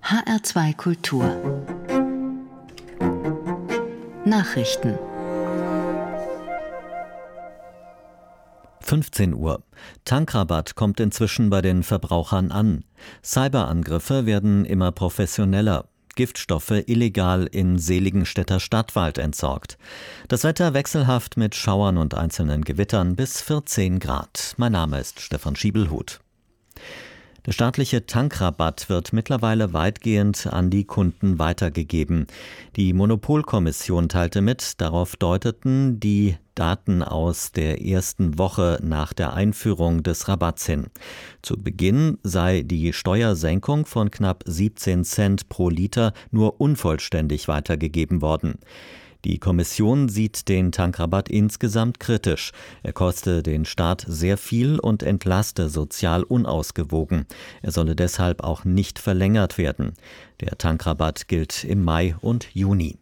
HR2 Kultur Nachrichten 15 Uhr. Tankrabatt kommt inzwischen bei den Verbrauchern an. Cyberangriffe werden immer professioneller. Giftstoffe illegal in Seligenstädter Stadtwald entsorgt. Das Wetter wechselhaft mit Schauern und einzelnen Gewittern bis 14 Grad. Mein Name ist Stefan Schiebelhuth. Der staatliche Tankrabatt wird mittlerweile weitgehend an die Kunden weitergegeben. Die Monopolkommission teilte mit, darauf deuteten die Daten aus der ersten Woche nach der Einführung des Rabatts hin. Zu Beginn sei die Steuersenkung von knapp 17 Cent pro Liter nur unvollständig weitergegeben worden. Die Kommission sieht den Tankrabatt insgesamt kritisch. Er koste den Staat sehr viel und entlaste sozial unausgewogen. Er solle deshalb auch nicht verlängert werden. Der Tankrabatt gilt im Mai und Juni.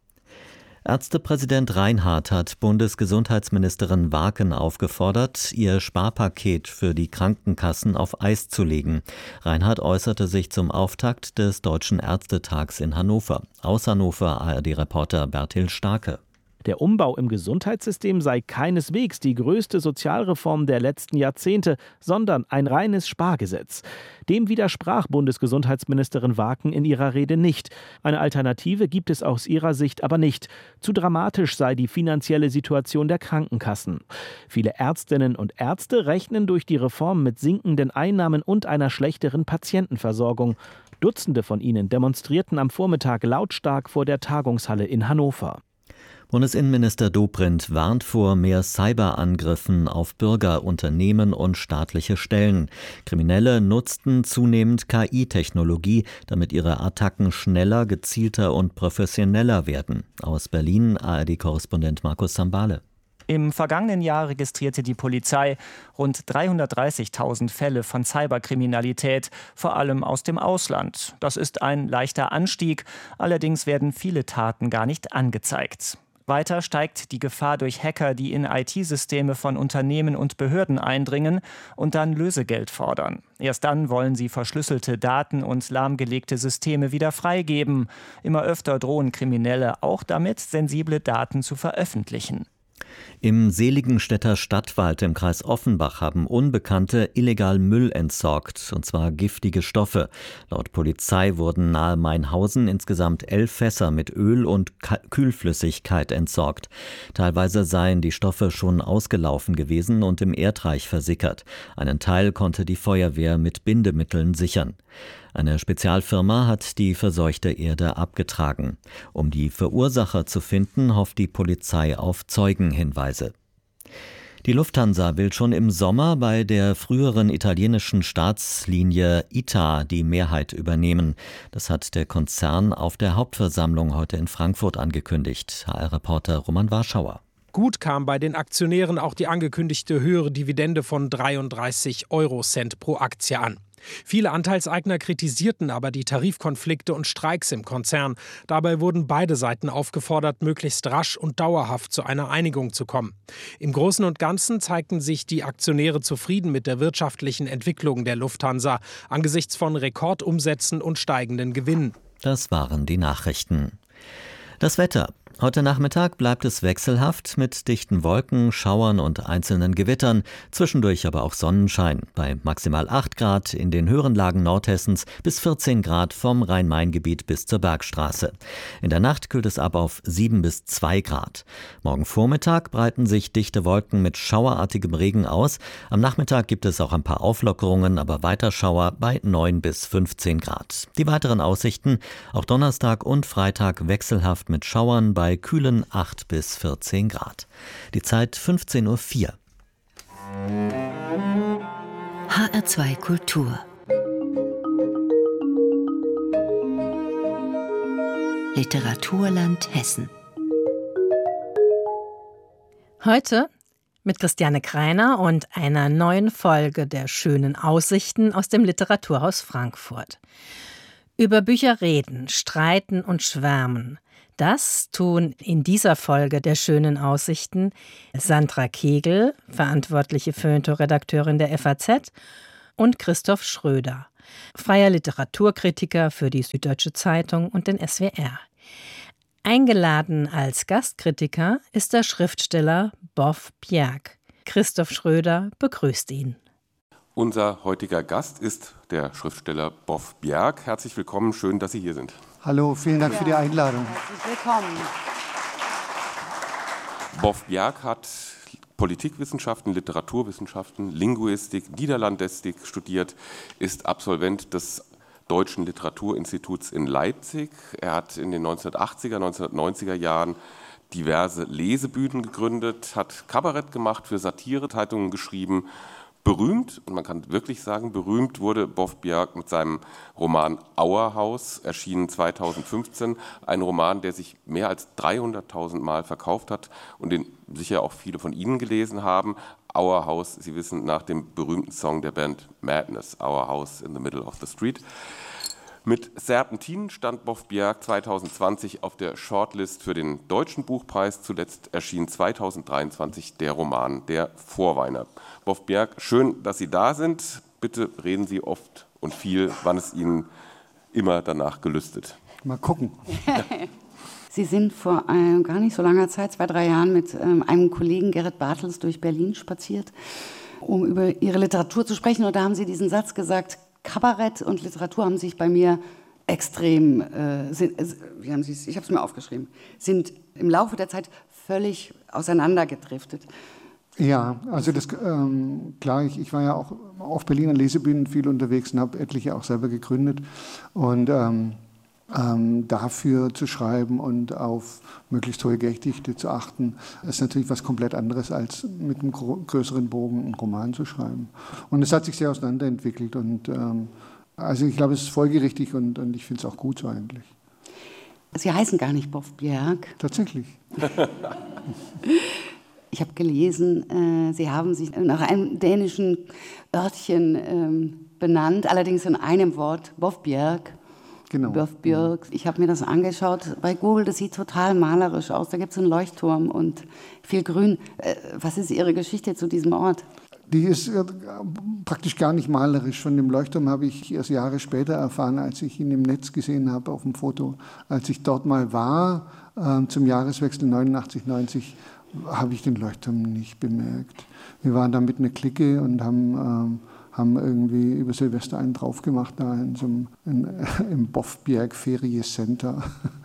Ärztepräsident Reinhardt hat Bundesgesundheitsministerin Waaken aufgefordert, ihr Sparpaket für die Krankenkassen auf Eis zu legen. Reinhardt äußerte sich zum Auftakt des Deutschen Ärztetags in Hannover. Aus Hannover ARD-Reporter Bertil Starke. Der Umbau im Gesundheitssystem sei keineswegs die größte Sozialreform der letzten Jahrzehnte, sondern ein reines Spargesetz. Dem widersprach Bundesgesundheitsministerin Waaken in ihrer Rede nicht. Eine Alternative gibt es aus ihrer Sicht aber nicht. Zu dramatisch sei die finanzielle Situation der Krankenkassen. Viele Ärztinnen und Ärzte rechnen durch die Reform mit sinkenden Einnahmen und einer schlechteren Patientenversorgung. Dutzende von ihnen demonstrierten am Vormittag lautstark vor der Tagungshalle in Hannover. Bundesinnenminister Dobrindt warnt vor mehr Cyberangriffen auf Bürger, Unternehmen und staatliche Stellen. Kriminelle nutzten zunehmend KI-Technologie, damit ihre Attacken schneller, gezielter und professioneller werden. Aus Berlin ARD-Korrespondent Markus Sambale. Im vergangenen Jahr registrierte die Polizei rund 330.000 Fälle von Cyberkriminalität, vor allem aus dem Ausland. Das ist ein leichter Anstieg, allerdings werden viele Taten gar nicht angezeigt. Weiter steigt die Gefahr durch Hacker, die in IT-Systeme von Unternehmen und Behörden eindringen und dann Lösegeld fordern. Erst dann wollen sie verschlüsselte Daten und lahmgelegte Systeme wieder freigeben. Immer öfter drohen Kriminelle auch damit, sensible Daten zu veröffentlichen. Im Seligenstädter Stadtwald im Kreis Offenbach haben Unbekannte illegal Müll entsorgt, und zwar giftige Stoffe. Laut Polizei wurden nahe Mainhausen insgesamt 11 Fässer mit Öl und Kühlflüssigkeit entsorgt. Teilweise seien die Stoffe schon ausgelaufen gewesen und im Erdreich versickert. Einen Teil konnte die Feuerwehr mit Bindemitteln sichern. Eine Spezialfirma hat die verseuchte Erde abgetragen. Um die Verursacher zu finden, hofft die Polizei auf Zeugenhinweise. Die Lufthansa will schon im Sommer bei der früheren italienischen Staatslinie ITA die Mehrheit übernehmen. Das hat der Konzern auf der Hauptversammlung heute in Frankfurt angekündigt. HR-Reporter Roman Warschauer. Gut kam bei den Aktionären auch die angekündigte höhere Dividende von 33 Eurocent pro Aktie an. Viele Anteilseigner kritisierten aber die Tarifkonflikte und Streiks im Konzern. Dabei wurden beide Seiten aufgefordert, möglichst rasch und dauerhaft zu einer Einigung zu kommen. Im Großen und Ganzen zeigten sich die Aktionäre zufrieden mit der wirtschaftlichen Entwicklung der Lufthansa angesichts von Rekordumsätzen und steigenden Gewinnen. Das waren die Nachrichten. Das Wetter. Heute Nachmittag bleibt es wechselhaft mit dichten Wolken, Schauern und einzelnen Gewittern, zwischendurch aber auch Sonnenschein. Bei maximal 8 Grad in den höheren Lagen Nordhessens bis 14 Grad vom Rhein-Main-Gebiet bis zur Bergstraße. In der Nacht kühlt es ab auf 7 bis 2 Grad. Morgen Vormittag breiten sich dichte Wolken mit schauerartigem Regen aus. Am Nachmittag gibt es auch ein paar Auflockerungen, aber weiter Schauer bei 9 bis 15 Grad. Die weiteren Aussichten, auch Donnerstag und Freitag wechselhaft mit Schauern bei kühlen 8 bis 14 Grad. Die Zeit 15:04 Uhr. HR2 Kultur Literaturland Hessen. Heute mit Christiane Kreiner und einer neuen Folge der schönen Aussichten aus dem Literaturhaus Frankfurt. Über Bücher reden, streiten und schwärmen. Das tun in dieser Folge der schönen Aussichten Sandra Kegel, verantwortliche Feuilleton-Redakteurin der FAZ, und Christoph Schröder, freier Literaturkritiker für die Süddeutsche Zeitung und den SWR. Eingeladen als Gastkritiker ist der Schriftsteller Bof Bjerg. Christoph Schröder begrüßt ihn. Unser heutiger Gast ist der Schriftsteller Bof Bjerg. Herzlich willkommen, schön, dass Sie hier sind. Hallo, vielen Dank für die Einladung. Herzlich willkommen. Bof Bjerg hat Politikwissenschaften, Literaturwissenschaften, Linguistik, Niederlandistik studiert, ist Absolvent des Deutschen Literaturinstituts in Leipzig. Er hat in den 1980er, 1990er Jahren diverse Lesebühnen gegründet, hat Kabarett gemacht, für Satire-Zeitungen geschrieben. Berühmt, und man kann wirklich sagen, berühmt wurde Bof Bjerg mit seinem Roman Auerhaus, erschienen 2015. Ein Roman, der sich mehr als 300.000 Mal verkauft hat und den sicher auch viele von Ihnen gelesen haben. Auerhaus, Sie wissen, nach dem berühmten Song der Band Madness, Our House in the Middle of the Street. Mit Serpentin stand Bof Bjerg 2020 auf der Shortlist für den Deutschen Buchpreis. Zuletzt erschien 2023 der Roman Der Vorweiner. Bof Bjerg, schön, dass Sie da sind. Bitte reden Sie oft und viel, wann es Ihnen immer danach gelüstet. Mal gucken. Sie sind vor gar nicht so langer Zeit, 2-3 Jahren, mit einem Kollegen Gerrit Bartels durch Berlin spaziert, um über Ihre Literatur zu sprechen. Und da haben Sie diesen Satz gesagt: Kabarett und Literatur haben sich bei mir extrem, wie haben Sie es? Ich habe es mir aufgeschrieben, sind im Laufe der Zeit völlig auseinandergedriftet. Ja, also das klar, ich war ja auch auf Berliner Lesebühnen viel unterwegs und habe etliche auch selber gegründet. Und dafür zu schreiben und auf möglichst hohe Gedichte zu achten, ist natürlich was komplett anderes, als mit einem größeren Bogen einen Roman zu schreiben. Und es hat sich sehr auseinanderentwickelt. Und also ich glaube, es ist folgerichtig und ich finde es auch gut so eigentlich. Sie heißen gar nicht Bof Bjerg. Tatsächlich. Ich habe gelesen, Sie haben sich nach einem dänischen Örtchen benannt, allerdings in einem Wort, Bof Bjerg. Genau. Bof Bjerg. Ich habe mir das angeschaut bei Google, das sieht total malerisch aus. Da gibt es einen Leuchtturm und viel Grün. Was ist Ihre Geschichte zu diesem Ort? Die ist praktisch gar nicht malerisch. Von dem Leuchtturm habe ich erst Jahre später erfahren, als ich ihn im Netz gesehen habe auf dem Foto. Als ich dort mal war, zum Jahreswechsel 89/90, habe ich den Leuchtturm nicht bemerkt. Wir waren da mit einer Clique und haben irgendwie über Silvester einen drauf gemacht, da im Bof Bjerg Feriecenter.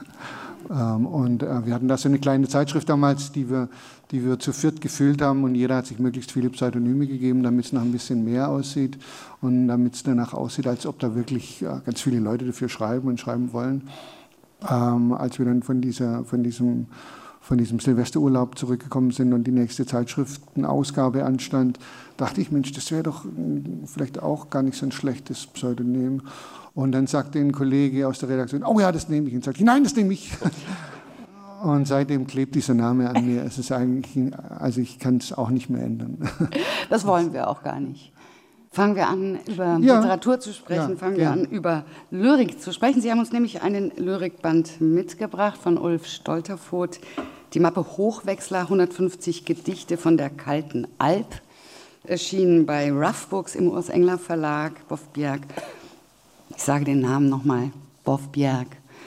Und wir hatten da so eine kleine Zeitschrift damals, die wir zu viert gefüllt haben, und jeder hat sich möglichst viele Pseudonyme gegeben, damit es noch ein bisschen mehr aussieht und damit es danach aussieht, als ob da wirklich ganz viele Leute dafür schreiben und schreiben wollen. Als wir dann von diesem Silvesterurlaub zurückgekommen sind und die nächste Zeitschriftenausgabe anstand, dachte ich, Mensch, das wäre doch vielleicht auch gar nicht so ein schlechtes Pseudonym. Und dann sagte ein Kollege aus der Redaktion: Oh ja, das nehme ich. Und sagte: Nein, das nehme ich. Und seitdem klebt dieser Name an mir. Es ist eigentlich, also ich kann es auch nicht mehr ändern. Das wollen wir auch gar nicht. Fangen wir an, über Literatur zu sprechen, fangen wir an, über Lyrik zu sprechen. Sie haben uns nämlich einen Lyrikband mitgebracht von Ulf Stolterfoht, die Mappe Hochwechsler, 150 Gedichte von der kalten Alp, erschienen bei Rough Books im Urs Engler Verlag. Bof Bjerg, ich sage den Namen nochmal, Bof Bjerg.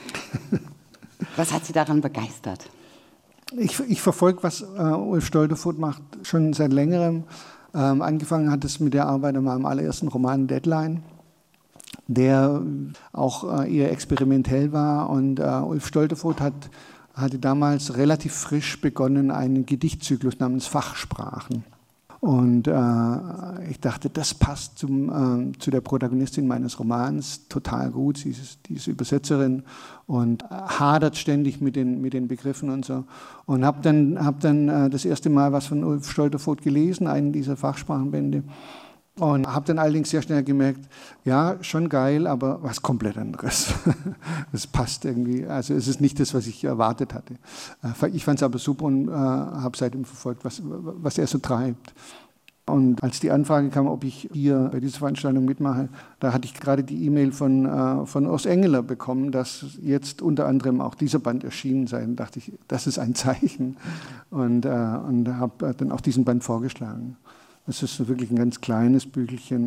Was hat Sie daran begeistert? Ich verfolge, was Ulf Stolterfoht macht, schon seit längerem. Angefangen hat es mit der Arbeit an meinem allerersten Roman Deadline, der auch eher experimentell war. Und Ulf Stolterfoht hatte damals relativ frisch begonnen, einen Gedichtzyklus namens Fachsprachen. Und ich dachte, das passt zu der Protagonistin meines Romans total gut. Sie ist Übersetzerin und hadert ständig mit den Begriffen und so. Und habe dann das erste Mal was von Ulf Stolterfoht gelesen, einen dieser Fachsprachenbände. Und habe dann allerdings sehr schnell gemerkt, ja, schon geil, aber was komplett anderes. Es passt irgendwie, also es ist nicht das, was ich erwartet hatte. Ich fand es aber super und habe seitdem verfolgt, was er so treibt. Und als die Anfrage kam, ob ich hier bei dieser Veranstaltung mitmache, da hatte ich gerade die E-Mail von Urs Engler bekommen, dass jetzt unter anderem auch dieser Band erschienen sei. Und dachte ich, das ist ein Zeichen. Und habe dann auch diesen Band vorgeschlagen. Es ist wirklich ein ganz kleines Büchelchen,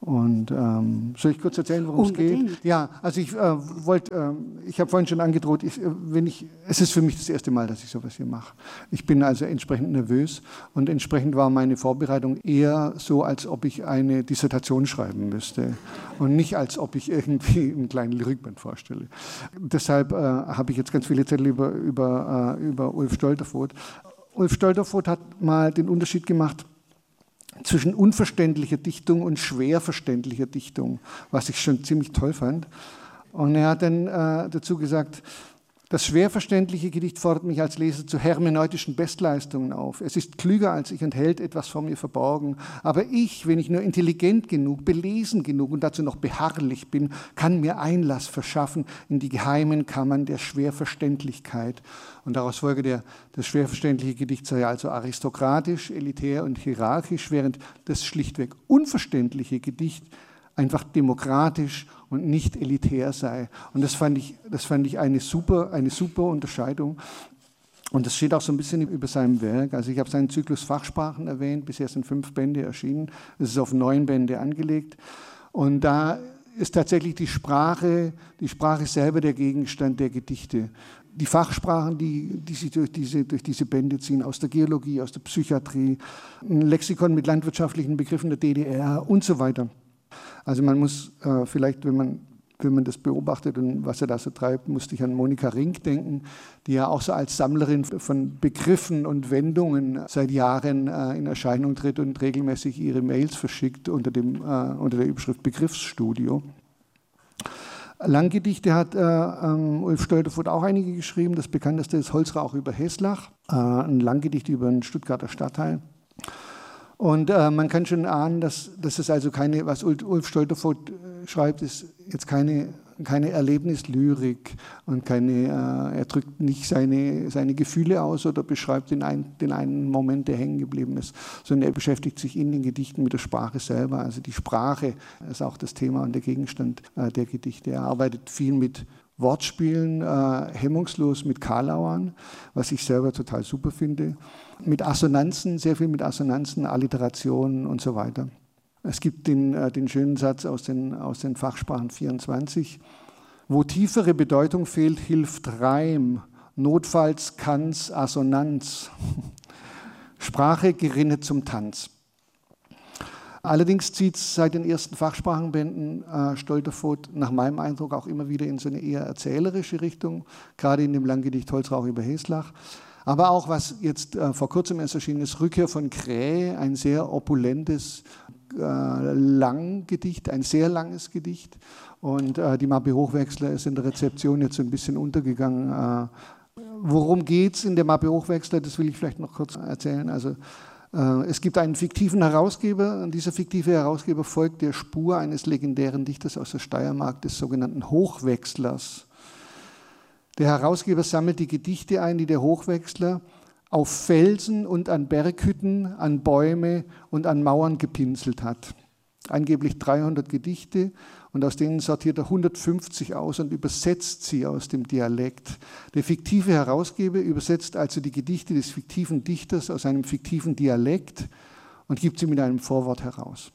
Und soll ich kurz erzählen, worum es geht? Ja, also ich habe vorhin schon angedroht, es ist für mich das erste Mal, dass ich sowas hier mache. Ich bin also entsprechend nervös und entsprechend war meine Vorbereitung eher so, als ob ich eine Dissertation schreiben müsste und nicht, als ob ich irgendwie einen kleinen Lyrikband vorstelle. Deshalb habe ich jetzt ganz viele Zettel über Ulf Stolterfoht. Ulf Stolterfoht hat mal den Unterschied gemacht zwischen unverständlicher Dichtung und schwer verständlicher Dichtung, was ich schon ziemlich toll fand. Und er hat dann dazu gesagt, das schwer verständliche Gedicht fordert mich als Leser zu hermeneutischen Bestleistungen auf. Es ist klüger als ich und hält etwas vor mir verborgen. Aber ich, wenn ich nur intelligent genug, belesen genug und dazu noch beharrlich bin, kann mir Einlass verschaffen in die geheimen Kammern der Schwerverständlichkeit. Und daraus folge das schwerverständliche Gedicht sei also aristokratisch, elitär und hierarchisch, während das schlichtweg unverständliche Gedicht einfach demokratisch und nicht elitär sei. Und das fand ich eine super Unterscheidung. Und das steht auch so ein bisschen über seinem Werk. Also ich habe seinen Zyklus Fachsprachen erwähnt, bisher sind 5 Bände erschienen. Es ist auf 9 Bände angelegt. Und da ist tatsächlich die Sprache selber der Gegenstand der Gedichte. Die Fachsprachen, die sich durch diese Bände ziehen, aus der Geologie, aus der Psychiatrie, ein Lexikon mit landwirtschaftlichen Begriffen der DDR und so weiter. Also man muss vielleicht, wenn man das beobachtet und was er da so treibt, musste ich an Monika Rink denken, die ja auch so als Sammlerin von Begriffen und Wendungen seit Jahren in Erscheinung tritt und regelmäßig ihre Mails verschickt unter der Überschrift Begriffsstudio. Langgedichte hat Ulf Stolterfoht auch einige geschrieben. Das bekannteste ist Holzrauch über Heslach, ein Langgedicht über einen Stuttgarter Stadtteil. Und man kann schon ahnen, dass es also was Ulf Stolterfoht schreibt, ist jetzt keine Erlebnislyrik und er drückt nicht seine Gefühle aus oder beschreibt den einen Moment, der hängen geblieben ist, sondern er beschäftigt sich in den Gedichten mit der Sprache selber. Also die Sprache ist auch das Thema und der Gegenstand der Gedichte. Er arbeitet viel mit Wortspielen, hemmungslos mit Karlauern, was ich selber total super finde, mit Assonanzen, sehr viel mit Assonanzen, Alliterationen und so weiter. Es gibt den schönen Satz aus den Fachsprachen 24, wo tiefere Bedeutung fehlt, hilft Reim, notfalls kann's Assonanz. Sprache gerinnet zum Tanz. Allerdings zieht es seit den ersten Fachsprachenbänden Stolterfoht nach meinem Eindruck auch immer wieder in so eine eher erzählerische Richtung, gerade in dem Langgedicht Holzrauch über Heslach. Aber auch, was jetzt vor kurzem erst erschienen ist, Rückkehr von Krähe, ein sehr opulentes Langgedicht, ein sehr langes Gedicht. Und die Mappe Hochwechsler ist in der Rezeption jetzt so ein bisschen untergegangen. Worum geht es in der Mappe Hochwechsler? Das will ich vielleicht noch kurz erzählen. Also es gibt einen fiktiven Herausgeber und dieser fiktive Herausgeber folgt der Spur eines legendären Dichters aus der Steiermark, des sogenannten Hochwechslers. Der Herausgeber sammelt die Gedichte ein, die der Hochwechsler auf Felsen und an Berghütten, an Bäume und an Mauern gepinselt hat. Angeblich 300 Gedichte und aus denen sortiert er 150 aus und übersetzt sie aus dem Dialekt. Der fiktive Herausgeber übersetzt also die Gedichte des fiktiven Dichters aus einem fiktiven Dialekt und gibt sie mit einem Vorwort heraus.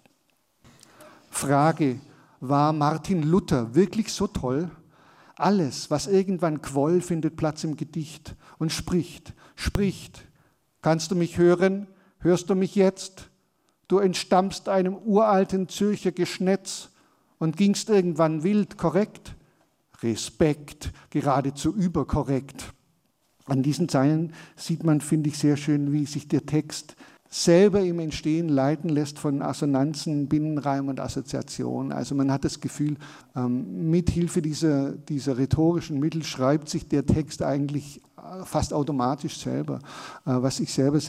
Frage: War Martin Luther wirklich so toll? Alles, was irgendwann quoll, findet Platz im Gedicht und spricht. Kannst du mich hören? Hörst du mich jetzt? Du entstammst einem uralten Zürcher Geschnetz und gingst irgendwann wild, korrekt? Respekt, geradezu überkorrekt. An diesen Zeilen sieht man, finde ich, sehr schön, wie sich der Text selber im Entstehen leiten lässt von Assonanzen, Binnenreim und Assoziation. Also man hat das Gefühl, mit Hilfe dieser rhetorischen Mittel schreibt sich der Text eigentlich fast automatisch selber, was ich sehr,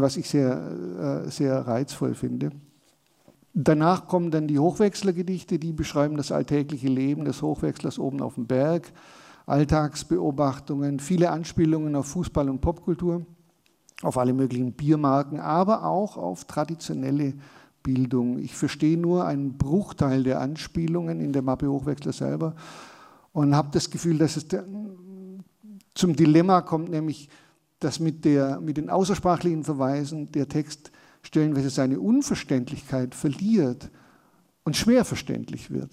sehr reizvoll finde. Danach kommen dann die Hochwechslergedichte, die beschreiben das alltägliche Leben des Hochwechslers oben auf dem Berg, Alltagsbeobachtungen, viele Anspielungen auf Fußball und Popkultur, auf alle möglichen Biermarken, aber auch auf traditionelle Bildung. Ich verstehe nur einen Bruchteil der Anspielungen in der Mappe Hochwechsler selber und habe das Gefühl, dass es zum Dilemma kommt, nämlich, dass mit den außersprachlichen Verweisen der Text stellenweise seine Unverständlichkeit verliert und schwer verständlich wird.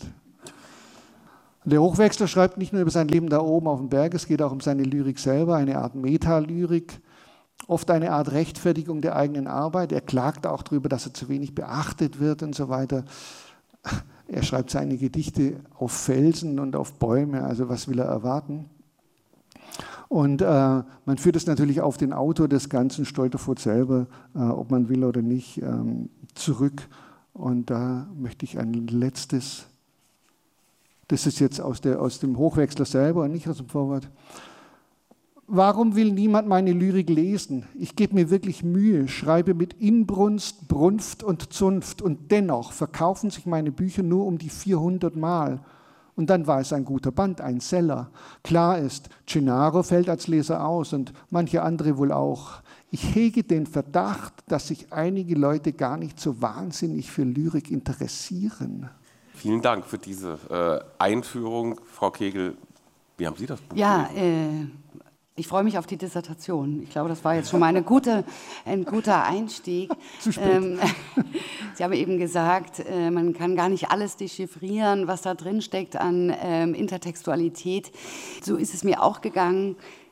Der Hochwechsler schreibt nicht nur über sein Leben da oben auf dem Berg, es geht auch um seine Lyrik selber, eine Art Metalyrik, oft eine Art Rechtfertigung der eigenen Arbeit. Er klagt auch darüber, dass er zu wenig beachtet wird und so weiter. Er schreibt seine Gedichte auf Felsen und auf Bäume, also was will er erwarten? Und man führt es natürlich auf den Autor des Ganzen, Stolterfoht selber, ob man will oder nicht, zurück. Und da möchte ich ein letztes, das ist jetzt aus dem Hochwechsler selber und nicht aus dem Vorwort. Warum will niemand meine Lyrik lesen? Ich gebe mir wirklich Mühe, schreibe mit Inbrunst, Brunft und Zunft und dennoch verkaufen sich meine Bücher nur um die 400 Mal. Und dann war es ein guter Band, ein Seller. Klar ist, Gennaro fällt als Leser aus und manche andere wohl auch. Ich hege den Verdacht, dass sich einige Leute gar nicht so wahnsinnig für Lyrik interessieren. Vielen Dank für diese Einführung. Frau Kegel, wie haben Sie das Buch gelesen? Ich freue mich auf die Dissertation. Ich glaube, das war jetzt schon mal ein guter Einstieg. Zu spät. Sie haben eben gesagt, man kann gar nicht alles dechiffrieren, was da drin steckt an Intertextualität. So ist es mir auch gegangen.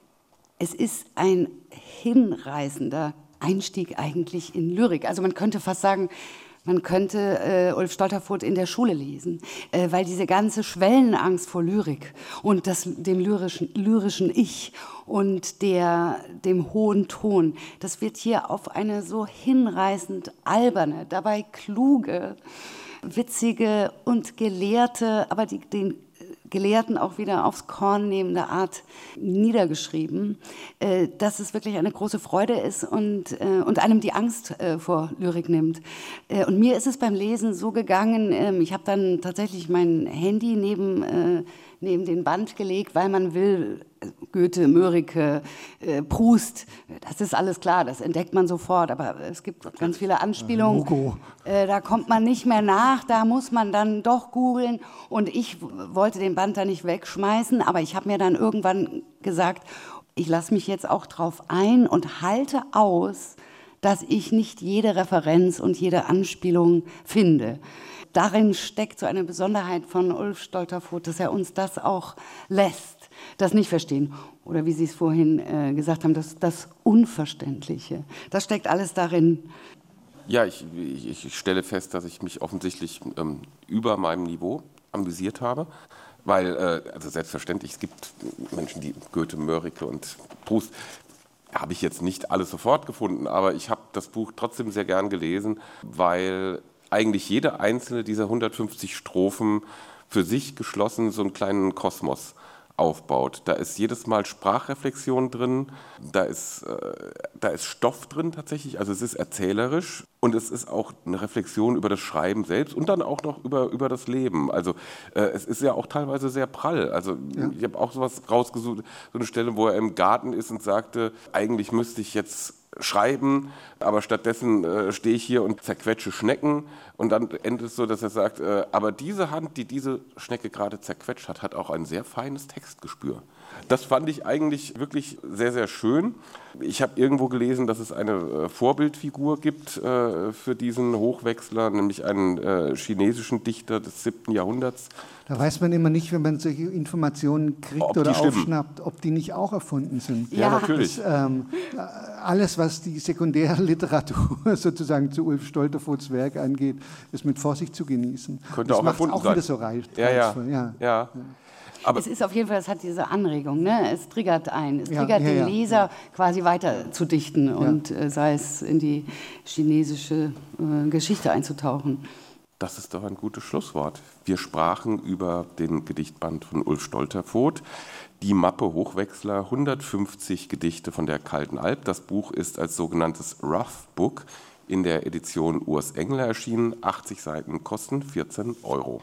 Es ist ein hinreißender Einstieg eigentlich in Lyrik. Also man könnte fast sagen, man könnte Ulf Stolterfoht in der Schule lesen, weil diese ganze Schwellenangst vor Lyrik und dem lyrischen Ich und dem hohen Ton, das wird hier auf eine so hinreißend alberne, dabei kluge, witzige und gelehrte, aber den Gelehrten auch wieder aufs Korn nehmende Art niedergeschrieben, dass es wirklich eine große Freude ist und einem die Angst vor Lyrik nimmt. Und mir ist es beim Lesen so gegangen, ich habe dann tatsächlich mein Handy neben den Band gelegt, weil man will, Goethe, Mörike, Proust, das ist alles klar, das entdeckt man sofort, aber es gibt ganz viele Anspielungen, da kommt man nicht mehr nach, da muss man dann doch googeln und ich wollte den Band da nicht wegschmeißen, aber ich habe mir dann irgendwann gesagt, ich lasse mich jetzt auch drauf ein und halte aus, dass ich nicht jede Referenz und jede Anspielung finde. Darin steckt so eine Besonderheit von Ulf Stolterfoht, dass er uns das auch lässt, das nicht verstehen. Oder wie Sie es vorhin gesagt haben, das Unverständliche. Das steckt alles darin. Ja, ich stelle fest, dass ich mich offensichtlich über meinem Niveau amüsiert habe. Weil, also selbstverständlich, es gibt Menschen, die Goethe, Mörike und Proust, habe ich jetzt nicht alles sofort gefunden, aber ich habe das Buch trotzdem sehr gern gelesen, weil eigentlich jede einzelne dieser 150 Strophen für sich geschlossen so einen kleinen Kosmos aufbaut. Da ist jedes Mal Sprachreflexion drin, da ist Stoff drin tatsächlich, also es ist erzählerisch und es ist auch eine Reflexion über das Schreiben selbst und dann auch noch über das Leben. Also es ist ja auch teilweise sehr prall. Also ja. Ich habe auch sowas rausgesucht, so eine Stelle, wo er im Garten ist und sagte, eigentlich müsste ich jetzt schreiben, aber stattdessen stehe ich hier und zerquetsche Schnecken und dann endet es so, dass er sagt, aber diese Hand, die diese Schnecke gerade zerquetscht hat, hat auch ein sehr feines Textgespür. Das fand ich eigentlich wirklich sehr, sehr schön. Ich habe irgendwo gelesen, dass es eine Vorbildfigur gibt für diesen Hochwechsler, nämlich einen chinesischen Dichter des 7. Jahrhunderts. Da weiß man immer nicht, wenn man solche Informationen kriegt oder aufschnappt, ob die nicht auch erfunden sind. Ja, natürlich. Alles, was die Sekundärliteratur sozusagen zu Ulf Stolterfohts Werk angeht, ist mit Vorsicht zu genießen. Könnte auch erfunden sein. Das macht auch wieder so reizvoll. Ja. Aber es ist auf jeden Fall, es hat diese Anregung, ne? Es triggert einen, es triggert den Leser quasi weiter zu dichten und sei es in die chinesische Geschichte einzutauchen. Das ist doch ein gutes Schlusswort. Wir sprachen über den Gedichtband von Ulf Stolterfoht, die Mappe Hochwechsler, 150 Gedichte von der Kalten Alp. Das Buch ist als sogenanntes Rough Book in der Edition Urs Engler erschienen. 80 Seiten kosten 14 €.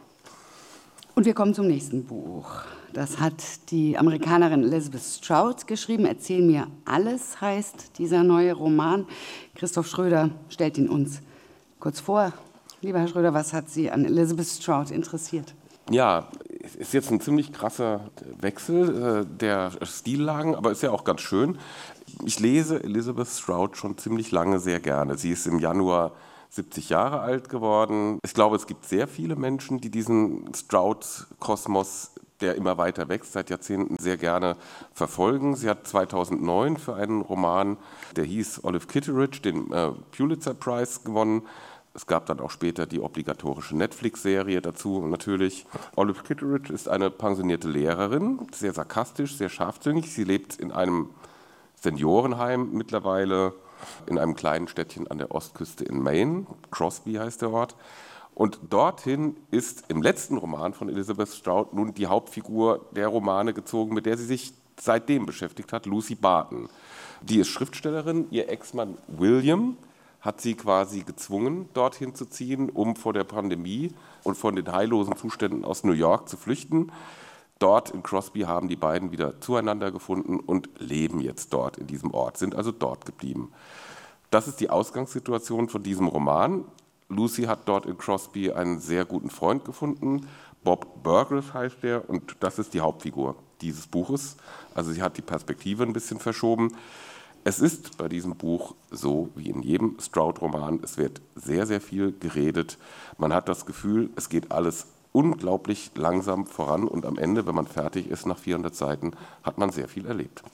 Und wir kommen zum nächsten Buch. Das hat die Amerikanerin Elizabeth Strout geschrieben. Erzähl mir alles, heißt dieser neue Roman. Christoph Schröder stellt ihn uns kurz vor. Lieber Herr Schröder, was hat Sie an Elizabeth Strout interessiert? Ja, es ist jetzt ein ziemlich krasser Wechsel der Stillagen, aber ist ja auch ganz schön. Ich lese Elizabeth Strout schon ziemlich lange sehr gerne. Sie ist im Januar 70 Jahre alt geworden. Ich glaube, es gibt sehr viele Menschen, die diesen Stroud-Kosmos, der immer weiter wächst, seit Jahrzehnten sehr gerne verfolgen. Sie hat 2009 für einen Roman, der hieß Olive Kitteridge, den Pulitzer Prize gewonnen. Es gab dann auch später die obligatorische Netflix-Serie dazu natürlich. Olive Kitteridge ist eine pensionierte Lehrerin, sehr sarkastisch, sehr scharfzüngig. Sie lebt in einem Seniorenheim mittlerweile, in einem kleinen Städtchen an der Ostküste in Maine. Crosby heißt der Ort. Und dorthin ist im letzten Roman von Elizabeth Stroud nun die Hauptfigur der Romane gezogen, mit der sie sich seitdem beschäftigt hat, Lucy Barton. Die ist Schriftstellerin, ihr Ex-Mann William hat sie quasi gezwungen, dorthin zu ziehen, um vor der Pandemie und von den heillosen Zuständen aus New York zu flüchten. Dort in Crosby haben die beiden wieder zueinander gefunden und leben jetzt dort in diesem Ort, sind also dort geblieben. Das ist die Ausgangssituation von diesem Roman. Lucy hat dort in Crosby einen sehr guten Freund gefunden. Bob Burgess heißt der und das ist die Hauptfigur dieses Buches. Also sie hat die Perspektive ein bisschen verschoben. Es ist bei diesem Buch so wie in jedem Stroud-Roman, es wird sehr, sehr viel geredet. Man hat das Gefühl, es geht alles unglaublich langsam voran und am Ende, wenn man fertig ist nach 400 Seiten, hat man sehr viel erlebt.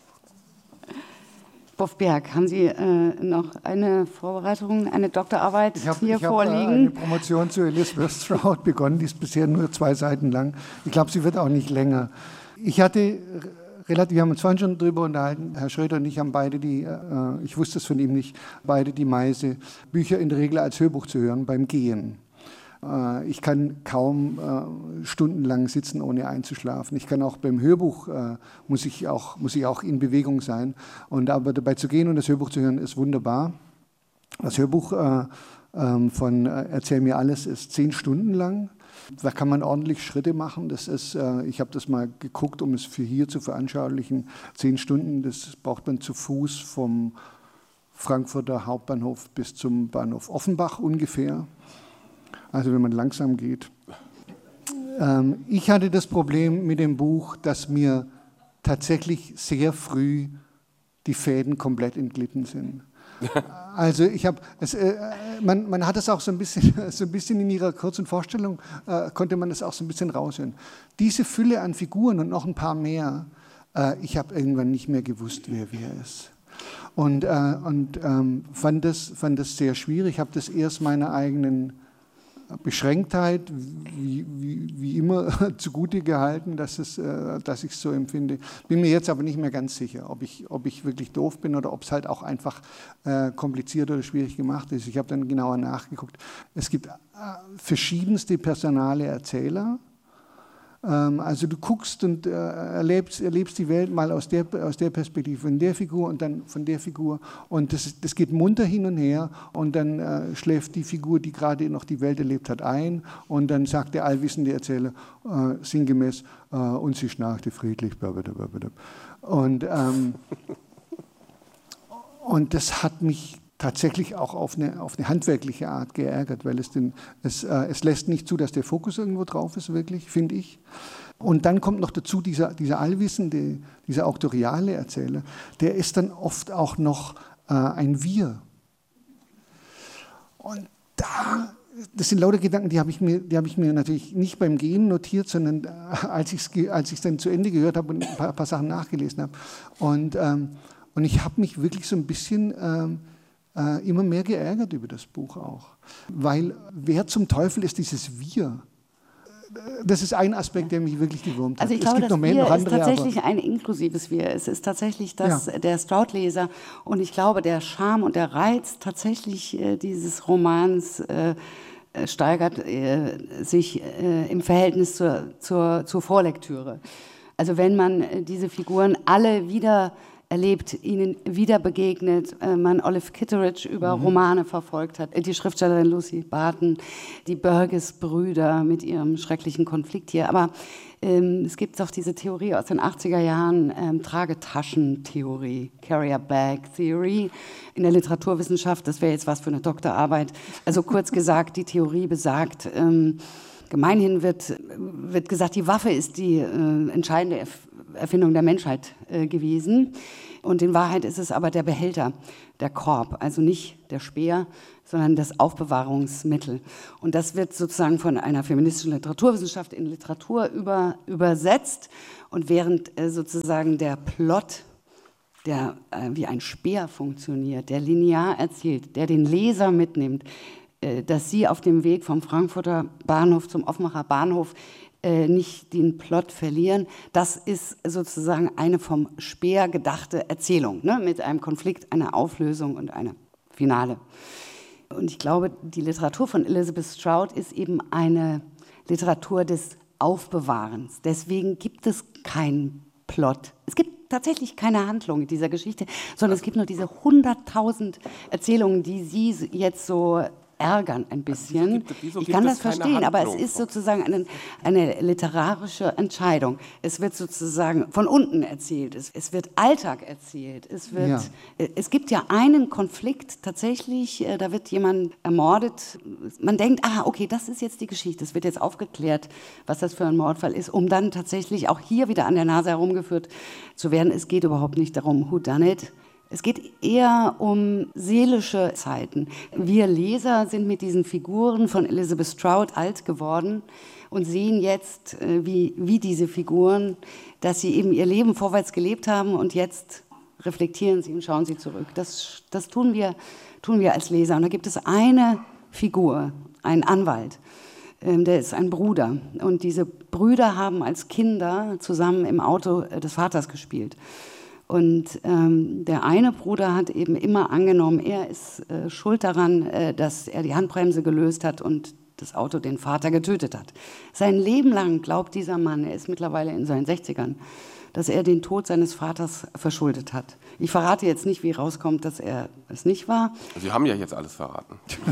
Boff Berg, haben Sie noch eine Vorbereitung, eine Doktorarbeit hier vorliegen? Ich habe eine Promotion zu Elizabeth Stroud begonnen, die ist bisher nur 2 Seiten lang. Ich glaube, sie wird auch nicht länger. Wir haben uns vorhin schon drüber unterhalten, Herr Schröder und ich haben beide ich wusste es von ihm nicht, beide die Meise, Bücher in der Regel als Hörbuch zu hören beim Gehen. Ich kann kaum stundenlang sitzen, ohne einzuschlafen. Ich kann auch beim Hörbuch, muss ich auch in Bewegung sein. Aber dabei zu gehen und das Hörbuch zu hören, ist wunderbar. Das Hörbuch von Erzähl mir alles ist 10 Stunden lang. Da kann man ordentlich Schritte machen. Ich habe das mal geguckt, um es für hier zu veranschaulichen. 10 Stunden, das braucht man zu Fuß vom Frankfurter Hauptbahnhof bis zum Bahnhof Offenbach ungefähr. Also wenn man langsam geht. Ich hatte das Problem mit dem Buch, dass mir tatsächlich sehr früh die Fäden komplett entglitten sind. Also man hat es auch so ein bisschen in Ihrer kurzen Vorstellung, konnte man das auch so ein bisschen raushören. Diese Fülle an Figuren und noch ein paar mehr, ich habe irgendwann nicht mehr gewusst, wer ist. Und fand das sehr schwierig. Ich habe das erst meiner eigenen Beschränktheit, wie immer, zugute gehalten, dass ich es so empfinde. Bin mir jetzt aber nicht mehr ganz sicher, ob ich wirklich doof bin oder ob es halt auch einfach kompliziert oder schwierig gemacht ist. Ich habe dann genauer nachgeguckt. Es gibt verschiedenste personale Erzähler. Also du guckst und erlebst die Welt mal aus der Perspektive von der Figur und dann von der Figur und das geht munter hin und her und dann schläft die Figur, die gerade noch die Welt erlebt hat, ein und dann sagt der allwissende Erzähler sinngemäß und sie schnarchte friedlich und das hat mich tatsächlich auch auf eine handwerkliche Art geärgert, weil es lässt nicht zu, dass der Fokus irgendwo drauf ist, wirklich, finde ich. Und dann kommt noch dazu dieser allwissende, dieser auktoriale Erzähler, der ist dann oft auch noch ein Wir. Und das sind lauter Gedanken, die habe ich mir natürlich nicht beim Gehen notiert, sondern als ich es dann zu Ende gehört habe und ein paar Sachen nachgelesen habe. Und ich habe mich wirklich so ein bisschen immer mehr geärgert über das Buch auch. Weil wer zum Teufel ist dieses Wir? Das ist ein Aspekt, der mich wirklich gewurmt hat. Also ich glaube, das Wir ist tatsächlich ein inklusives Wir. Es ist tatsächlich der Stroud-Leser. Und ich glaube, der Charme und der Reiz tatsächlich dieses Romans steigert sich im Verhältnis zur Vorlektüre. Also wenn man diese Figuren alle wieder erlebt, ihnen wieder begegnet, man Olive Kitteridge über Romane verfolgt hat, die Schriftstellerin Lucy Barton, die Burgess-Brüder mit ihrem schrecklichen Konflikt hier. Aber es gibt doch diese Theorie aus den 80er Jahren, Tragetaschentheorie, Carrier Bag Theory in der Literaturwissenschaft. Das wäre jetzt was für eine Doktorarbeit. Also kurz gesagt, die Theorie besagt, gemeinhin wird gesagt, die Waffe ist die entscheidende Erfindung der Menschheit gewesen. Und in Wahrheit ist es aber der Behälter, der Korb, also nicht der Speer, sondern das Aufbewahrungsmittel. Und das wird sozusagen von einer feministischen Literaturwissenschaft in Literatur übersetzt. Und während sozusagen der Plot, der wie ein Speer funktioniert, der linear erzählt, der den Leser mitnimmt, dass sie auf dem Weg vom Frankfurter Bahnhof zum Offenbacher Bahnhof nicht den Plot verlieren. Das ist sozusagen eine vom Speer gedachte Erzählung, ne? Mit einem Konflikt, einer Auflösung und einem Finale. Und ich glaube, die Literatur von Elizabeth Strout ist eben eine Literatur des Aufbewahrens. Deswegen gibt es keinen Plot. Es gibt tatsächlich keine Handlung in dieser Geschichte, sondern es gibt nur diese 100.000 Erzählungen, die Sie jetzt so ärgern ein bisschen. Ich kann das verstehen, aber es ist sozusagen eine literarische Entscheidung. Es wird sozusagen von unten erzählt, es wird Alltag erzählt, es gibt ja einen Konflikt tatsächlich, da wird jemand ermordet. Man denkt, okay, das ist jetzt die Geschichte, es wird jetzt aufgeklärt, was das für ein Mordfall ist, um dann tatsächlich auch hier wieder an der Nase herumgeführt zu werden. Es geht überhaupt nicht darum, who done it. Es geht eher um seelische Zeiten. Wir Leser sind mit diesen Figuren von Elizabeth Strout alt geworden und sehen jetzt, wie diese Figuren, dass sie eben ihr Leben vorwärts gelebt haben und jetzt reflektieren sie und schauen sie zurück. Das tun wir als Leser. Und da gibt es eine Figur, einen Anwalt, der ist ein Bruder. Und diese Brüder haben als Kinder zusammen im Auto des Vaters gespielt. Und der eine Bruder hat eben immer angenommen, er ist schuld daran, dass er die Handbremse gelöst hat und das Auto den Vater getötet hat. Sein Leben lang glaubt dieser Mann, er ist mittlerweile in seinen 60ern, dass er den Tod seines Vaters verschuldet hat. Ich verrate jetzt nicht, wie rauskommt, dass er es nicht war. Sie haben ja jetzt alles verraten.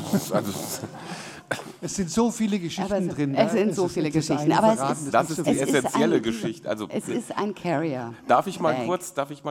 Es sind so viele Geschichten drin. Es sind so viele Geschichten. Aber das ist die essentielle Geschichte. Also, es ist ein Carrier. Darf ich mal kurz,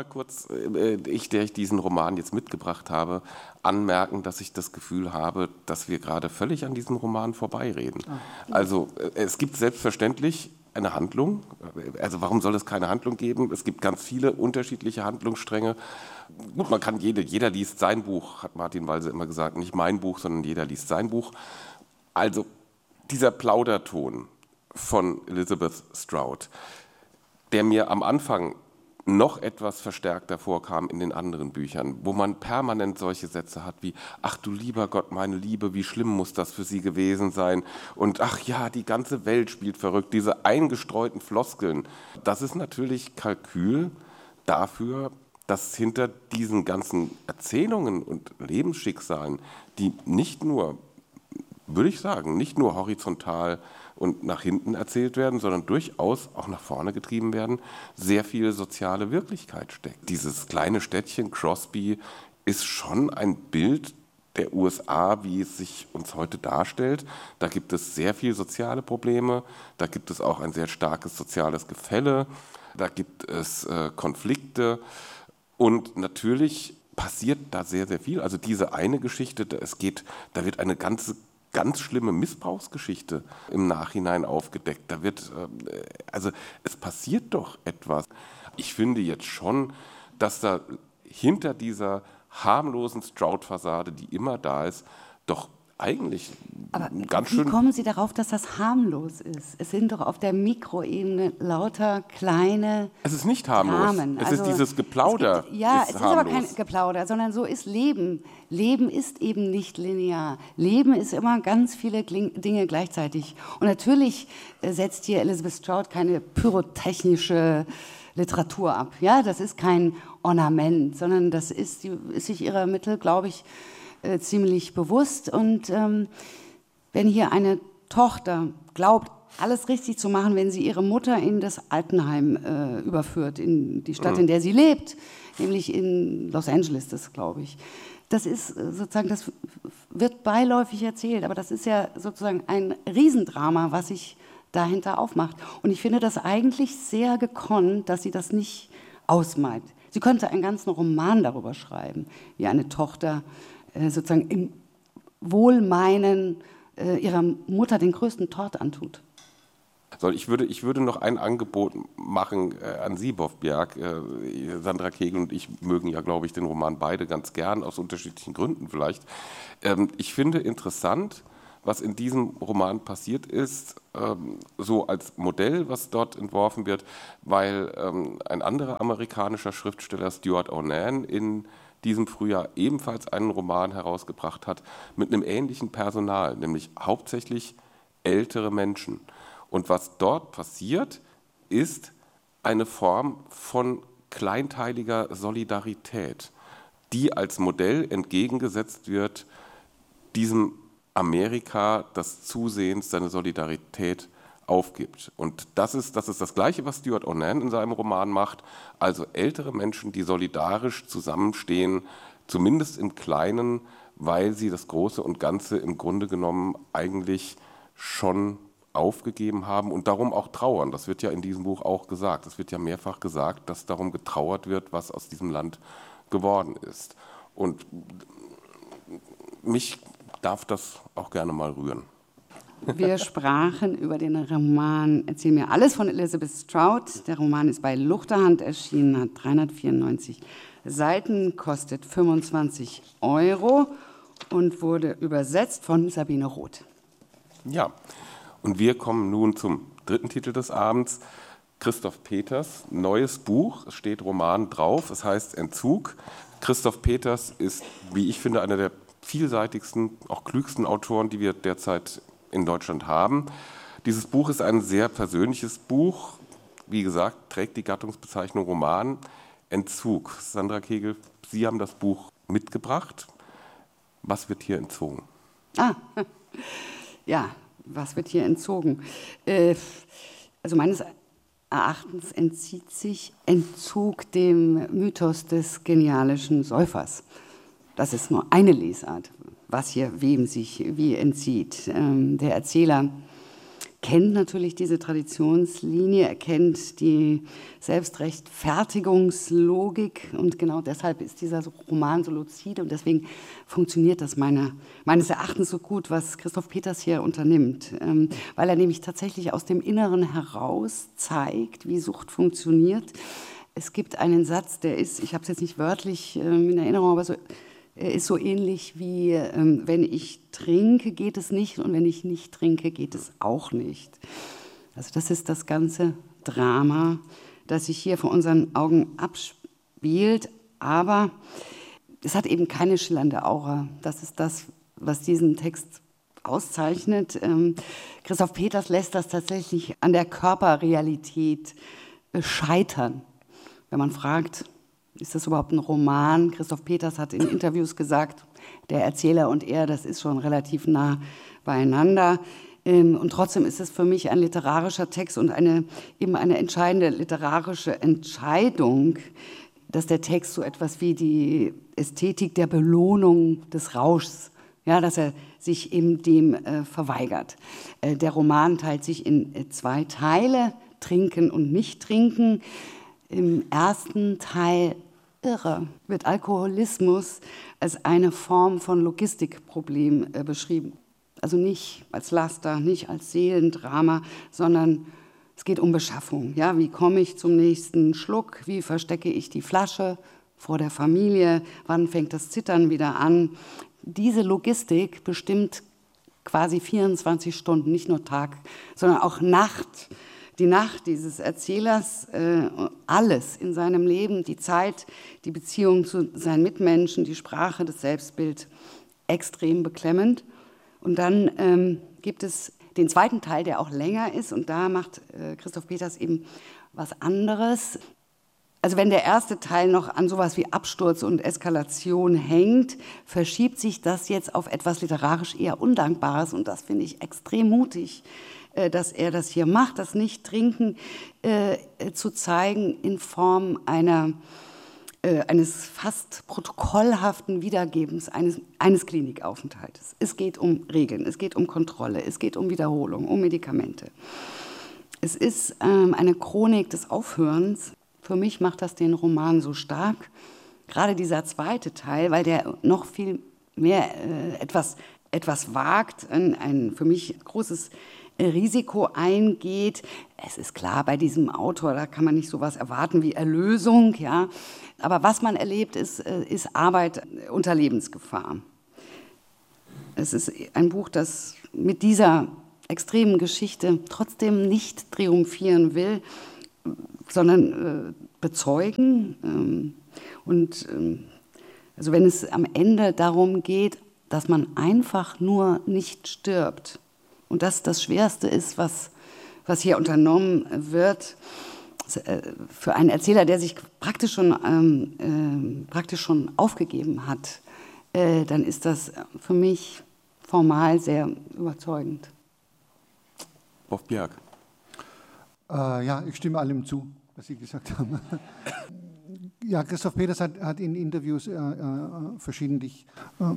der ich diesen Roman jetzt mitgebracht habe, anmerken, dass ich das Gefühl habe, dass wir gerade völlig an diesem Roman vorbeireden. Also es gibt selbstverständlich eine Handlung. Also warum soll es keine Handlung geben? Es gibt ganz viele unterschiedliche Handlungsstränge. Gut, man kann jeder liest sein Buch, hat Martin Walser immer gesagt, nicht mein Buch, sondern jeder liest sein Buch. Also dieser Plauderton von Elizabeth Strout, der mir am Anfang noch etwas verstärkter vorkam in den anderen Büchern, wo man permanent solche Sätze hat wie, ach du lieber Gott, meine Liebe, wie schlimm muss das für sie gewesen sein und ach ja, die ganze Welt spielt verrückt, diese eingestreuten Floskeln, das ist natürlich Kalkül dafür, dass hinter diesen ganzen Erzählungen und Lebensschicksalen, die nicht nur, würde ich sagen, nicht nur horizontal und nach hinten erzählt werden, sondern durchaus auch nach vorne getrieben werden, sehr viel soziale Wirklichkeit steckt. Dieses kleine Städtchen Crosby ist schon ein Bild der USA, wie es sich uns heute darstellt. Da gibt es sehr viele soziale Probleme, da gibt es auch ein sehr starkes soziales Gefälle, da gibt es Konflikte und natürlich passiert da sehr, sehr viel. Also diese eine Geschichte, da wird eine ganz schlimme Missbrauchsgeschichte im Nachhinein aufgedeckt. Also es passiert doch etwas. Ich finde jetzt schon, dass da hinter dieser harmlosen Strout-Fassade, die immer da ist, doch eigentlich aber ganz schön... Wie kommen Sie darauf, dass das harmlos ist? Es sind doch auf der Mikroebene lauter kleine Es ist nicht harmlos. Dramen. Es ist dieses Geplauder. Es ist aber kein Geplauder, sondern so ist Leben. Leben ist eben nicht linear. Leben ist immer ganz viele Dinge gleichzeitig. Und natürlich setzt hier Elizabeth Strout keine pyrotechnische Literatur ab. Ja, das ist kein Ornament, sondern das ist sich ihrer Mittel, glaube ich, ziemlich bewusst. Und wenn hier eine Tochter glaubt, alles richtig zu machen, wenn sie ihre Mutter in das Altenheim überführt, in die Stadt, in der sie lebt, nämlich in Los Angeles, das glaube ich. Das ist sozusagen, das wird beiläufig erzählt, aber das ist ja sozusagen ein Riesendrama, was sich dahinter aufmacht. Und ich finde das eigentlich sehr gekonnt, dass sie das nicht ausmalt. Sie könnte einen ganzen Roman darüber schreiben, wie eine Tochter sozusagen im Wohlmeinen ihrer Mutter den größten Tort antut. Ich würde noch ein Angebot machen an Sie, Boff Bjerg. Sandra Kegel und ich mögen ja, glaube ich, den Roman beide ganz gern, aus unterschiedlichen Gründen vielleicht. Ich finde interessant, was in diesem Roman passiert ist, so als Modell, was dort entworfen wird, weil ein anderer amerikanischer Schriftsteller, Stuart Onan, in diesem Frühjahr ebenfalls einen Roman herausgebracht hat mit einem ähnlichen Personal, nämlich hauptsächlich ältere Menschen. Und was dort passiert, ist eine Form von kleinteiliger Solidarität, die als Modell entgegengesetzt wird diesem Amerika, das zusehends seine Solidarität aufgibt. Und das ist das Gleiche, was Stuart Onan in seinem Roman macht, also ältere Menschen, die solidarisch zusammenstehen, zumindest im Kleinen, weil sie das Große und Ganze im Grunde genommen eigentlich schon aufgegeben haben und darum auch trauern. Das wird ja in diesem Buch auch gesagt. Es wird ja mehrfach gesagt, dass darum getrauert wird, was aus diesem Land geworden ist. Und mich darf das auch gerne mal rühren. Wir sprachen über den Roman Erzähl mir alles von Elizabeth Strout. Der Roman ist bei Luchterhand erschienen, hat 394 Seiten, kostet 25 € und wurde übersetzt von Sabine Roth. Ja, und wir kommen nun zum dritten Titel des Abends. Christoph Peters neues Buch, es steht Roman drauf, es heißt Entzug. Christoph Peters ist, wie ich finde, einer der vielseitigsten, auch klügsten Autoren, die wir derzeit in Deutschland haben. Dieses Buch ist ein sehr persönliches Buch. Wie gesagt, trägt die Gattungsbezeichnung Roman. Entzug. Sandra Kegel, Sie haben das Buch mitgebracht. Was wird hier entzogen? Ja, was wird hier entzogen? Also meines Erachtens entzieht sich Entzug dem Mythos des genialischen Säufers. Das ist nur eine Lesart, was hier wem sich wie entzieht. Der Erzähler kennt natürlich diese Traditionslinie, er kennt die Selbstrechtfertigungslogik und genau deshalb ist dieser Roman so luzide und deswegen funktioniert das meines Erachtens so gut, was Christoph Peters hier unternimmt, weil er nämlich tatsächlich aus dem Inneren heraus zeigt, wie Sucht funktioniert. Es gibt einen Satz, der ist, ich habe es jetzt nicht wörtlich in Erinnerung, aber er ist so ähnlich wie, wenn ich trinke, geht es nicht und wenn ich nicht trinke, geht es auch nicht. Also das ist das ganze Drama, das sich hier vor unseren Augen abspielt, aber es hat eben keine schillernde Aura. Das ist das, was diesen Text auszeichnet. Christoph Peters lässt das tatsächlich an der Körperrealität scheitern. Wenn man fragt, ist das überhaupt ein Roman? Christoph Peters hat in Interviews gesagt, der Erzähler und er, das ist schon relativ nah beieinander. Und trotzdem ist es für mich ein literarischer Text und eben eine entscheidende literarische Entscheidung, dass der Text so etwas wie die Ästhetik der Belohnung des Rauschs, ja, dass er sich eben dem verweigert. Der Roman teilt sich in 2 Teile, Trinken und Nicht-Trinken. Im ersten Teil wird Alkoholismus als eine Form von Logistikproblem beschrieben. Also nicht als Laster, nicht als Seelendrama, sondern es geht um Beschaffung. Ja, wie komme ich zum nächsten Schluck? Wie verstecke ich die Flasche vor der Familie? Wann fängt das Zittern wieder an? Diese Logistik bestimmt quasi 24 Stunden, nicht nur Tag, sondern auch Nacht. Die Nacht dieses Erzählers, alles in seinem Leben, die Zeit, die Beziehung zu seinen Mitmenschen, die Sprache, das Selbstbild, extrem beklemmend. Und dann gibt es den zweiten Teil, der auch länger ist, und da macht Christoph Peters eben was anderes. Also wenn der erste Teil noch an sowas wie Absturz und Eskalation hängt, verschiebt sich das jetzt auf etwas literarisch eher Undankbares, und das finde ich extrem mutig, dass er das hier macht, das Nicht-Trinken zu zeigen in Form eines fast protokollhaften Wiedergebens eines Klinikaufenthaltes. Es geht um Regeln, es geht um Kontrolle, es geht um Wiederholung, um Medikamente. Es ist eine Chronik des Aufhörens. Für mich macht das den Roman so stark. Gerade dieser zweite Teil, weil der noch viel mehr etwas wagt, ein für mich großes Risiko eingeht. Es ist klar, bei diesem Autor, da kann man nicht sowas erwarten wie Erlösung, ja. Aber was man erlebt, ist Arbeit unter Lebensgefahr. Es ist ein Buch, das mit dieser extremen Geschichte trotzdem nicht triumphieren will, sondern bezeugen. Also wenn es am Ende darum geht, dass man einfach nur nicht stirbt und das das Schwerste ist, was hier unternommen wird, für einen Erzähler, der sich praktisch schon aufgegeben hat, dann ist das für mich formal sehr überzeugend. Wolf Bjerg. Ja, ich stimme allem zu, was Sie gesagt haben. Ja, Christoph Peters hat in Interviews verschiedentlich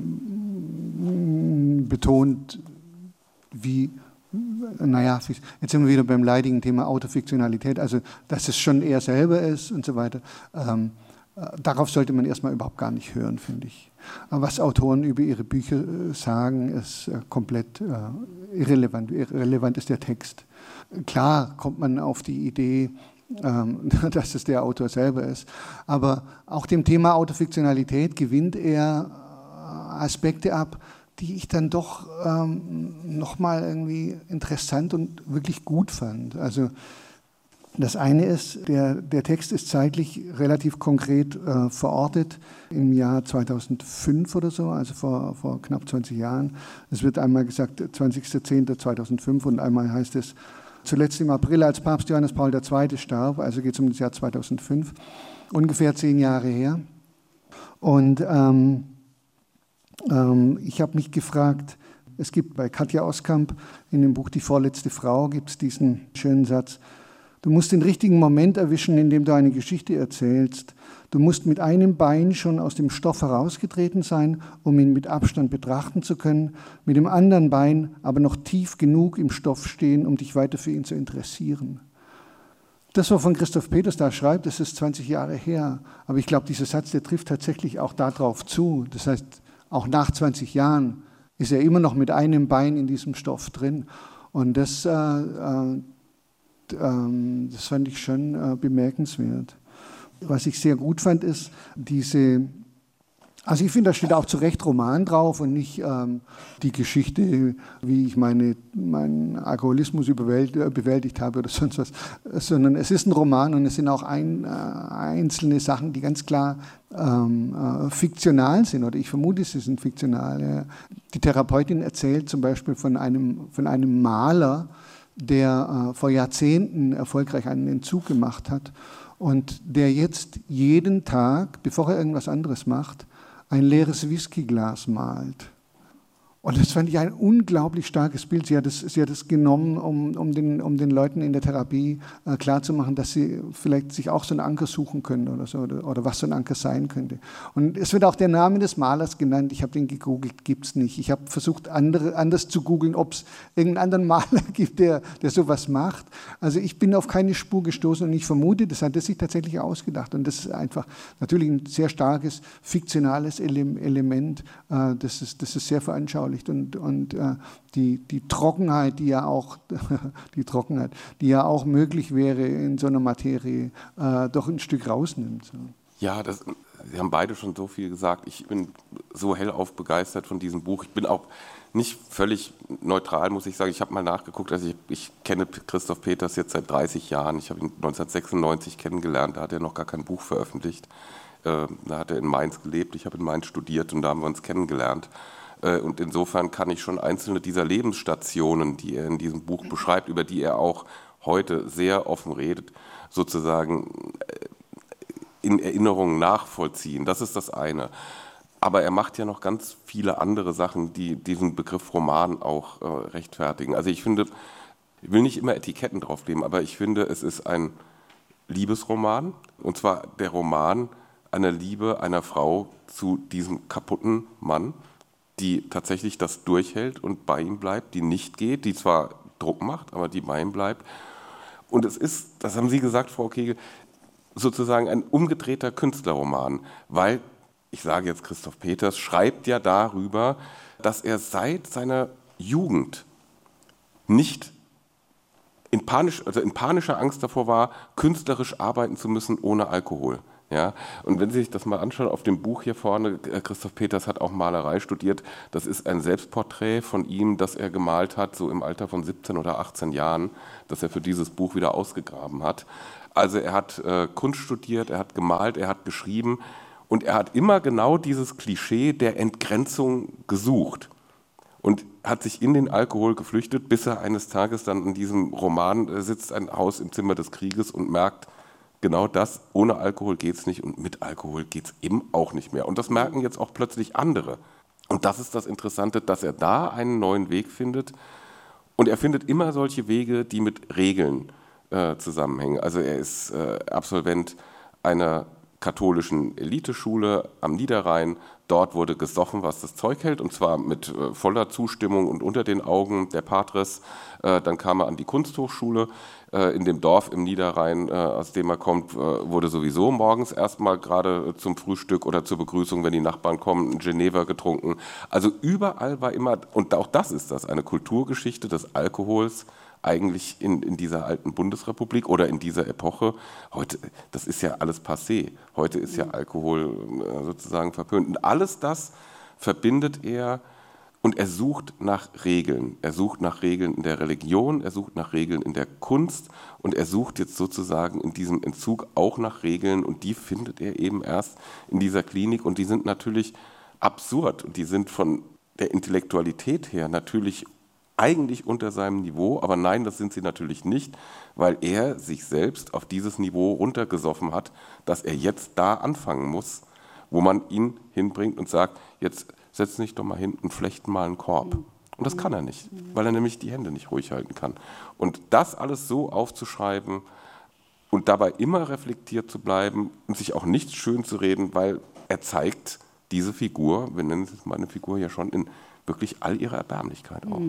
betont, wie, jetzt sind wir wieder beim leidigen Thema Autofiktionalität, also dass es schon er selber ist und so weiter. Darauf sollte man erstmal überhaupt gar nicht hören, finde ich. Aber was Autoren über ihre Bücher sagen, ist komplett irrelevant. Irrelevant ist der Text. Klar kommt man auf die Idee, dass es der Autor selber ist. Aber auch dem Thema Autofiktionalität gewinnt er Aspekte ab, die ich dann doch nochmal irgendwie interessant und wirklich gut fand. Also das eine ist, der Text ist zeitlich relativ konkret verortet im Jahr 2005 oder so, also vor knapp 20 Jahren. Es wird einmal gesagt 20.10.2005 und einmal heißt es, zuletzt im April, als Papst Johannes Paul II. Starb, also geht es um das Jahr 2005, ungefähr 10 Jahre her. Und ich habe mich gefragt, es gibt bei Katja Oskamp in dem Buch Die vorletzte Frau, gibt es diesen schönen Satz, du musst den richtigen Moment erwischen, in dem du eine Geschichte erzählst. Du musst mit einem Bein schon aus dem Stoff herausgetreten sein, um ihn mit Abstand betrachten zu können, mit dem anderen Bein aber noch tief genug im Stoff stehen, um dich weiter für ihn zu interessieren. Das, was von Christoph Peters da schreibt, das ist 20 Jahre her. Aber ich glaube, dieser Satz, der trifft tatsächlich auch darauf zu. Das heißt, auch nach 20 Jahren ist er immer noch mit einem Bein in diesem Stoff drin. Und das fand ich schon bemerkenswert. Was ich sehr gut fand, ist also ich finde, da steht auch zu Recht Roman drauf und nicht die Geschichte, wie ich meinen Alkoholismus bewältigt habe oder sonst was, sondern es ist ein Roman und es sind auch einzelne Sachen, die ganz klar fiktional sind, oder ich vermute, sie sind fiktional. Ja. Die Therapeutin erzählt zum Beispiel von einem Maler, der vor Jahrzehnten erfolgreich einen Entzug gemacht hat und der jetzt jeden Tag, bevor er irgendwas anderes macht, ein leeres Whiskyglas malt. Und das fand ich ein unglaublich starkes Bild. Sie hat es genommen, um den Leuten in der Therapie klarzumachen, dass sie vielleicht sich auch so einen Anker suchen können oder so, oder was so ein Anker sein könnte. Und es wird auch der Name des Malers genannt. Ich habe den gegoogelt, gibt es nicht. Ich habe versucht, anders zu googeln, ob es irgendeinen anderen Maler gibt, der sowas macht. Also ich bin auf keine Spur gestoßen und ich vermute, das hat er sich tatsächlich ausgedacht. Und das ist einfach natürlich ein sehr starkes, fiktionales Element. Das ist sehr veranschaulicht. Und die Trockenheit, die ja auch möglich wäre in so einer Materie, doch ein Stück rausnimmt. So. Ja, Sie haben beide schon so viel gesagt. Ich bin so hellauf begeistert von diesem Buch. Ich bin auch nicht völlig neutral, muss ich sagen. Ich habe mal nachgeguckt. Also ich kenne Christoph Peters jetzt seit 30 Jahren. Ich habe ihn 1996 kennengelernt. Da hat er noch gar kein Buch veröffentlicht. Da hat er in Mainz gelebt. Ich habe in Mainz studiert und da haben wir uns kennengelernt. Und insofern kann ich schon einzelne dieser Lebensstationen, die er in diesem Buch beschreibt, über die er auch heute sehr offen redet, sozusagen in Erinnerungen nachvollziehen. Das ist das eine. Aber er macht ja noch ganz viele andere Sachen, die diesen Begriff Roman auch rechtfertigen. Also ich finde, ich will nicht immer Etiketten draufkleben, aber ich finde, es ist ein Liebesroman, und zwar der Roman einer Liebe einer Frau zu diesem kaputten Mann, die tatsächlich das durchhält und bei ihm bleibt, die nicht geht, die zwar Druck macht, aber die bei ihm bleibt. Und es ist, das haben Sie gesagt, Frau Kegel, sozusagen ein umgedrehter Künstlerroman, weil, ich sage jetzt Christoph Peters, schreibt ja darüber, dass er seit seiner Jugend nicht in panischer Angst davor war, künstlerisch arbeiten zu müssen ohne Alkohol. Ja, und wenn Sie sich das mal anschauen, auf dem Buch hier vorne, Christoph Peters hat auch Malerei studiert, das ist ein Selbstporträt von ihm, das er gemalt hat, so im Alter von 17 oder 18 Jahren, das er für dieses Buch wieder ausgegraben hat. Also er hat Kunst studiert, er hat gemalt, er hat geschrieben und er hat immer genau dieses Klischee der Entgrenzung gesucht und hat sich in den Alkohol geflüchtet, bis er eines Tages dann in diesem Roman sitzt, ein Haus im Zimmer des Krieges und merkt, genau das, ohne Alkohol geht es nicht und mit Alkohol geht es eben auch nicht mehr. Und das merken jetzt auch plötzlich andere. Und das ist das Interessante, dass er da einen neuen Weg findet. Und er findet immer solche Wege, die mit Regeln zusammenhängen. Also er ist Absolvent einer katholischen Eliteschule am Niederrhein. Dort wurde gesoffen, was das Zeug hält, und zwar mit voller Zustimmung und unter den Augen der Patres. Dann kam er an die Kunsthochschule. In dem Dorf im Niederrhein, aus dem er kommt, wurde sowieso morgens erstmal gerade zum Frühstück oder zur Begrüßung, wenn die Nachbarn kommen, ein Geneva getrunken. Also überall war immer, und auch das ist das, eine Kulturgeschichte des Alkohols, eigentlich in dieser alten Bundesrepublik oder in dieser Epoche. Heute, das ist ja alles passé. Heute ist ja Alkohol sozusagen verpönt. Und alles das verbindet er und er sucht nach Regeln. Er sucht nach Regeln in der Religion, er sucht nach Regeln in der Kunst und er sucht jetzt sozusagen in diesem Entzug auch nach Regeln und die findet er eben erst in dieser Klinik und die sind natürlich absurd und die sind von der Intellektualität her natürlich eigentlich unter seinem Niveau, aber nein, das sind sie natürlich nicht, weil er sich selbst auf dieses Niveau runtergesoffen hat, dass er jetzt da anfangen muss, wo man ihn hinbringt und sagt, jetzt setz dich doch mal hin und flecht mal einen Korb. Und das kann er nicht, weil er nämlich die Hände nicht ruhig halten kann. Und das alles so aufzuschreiben und dabei immer reflektiert zu bleiben und sich auch nicht schön zu reden, weil er zeigt diese Figur, wir nennen es meine Figur ja schon, in wirklich all ihrer Erbärmlichkeit auch.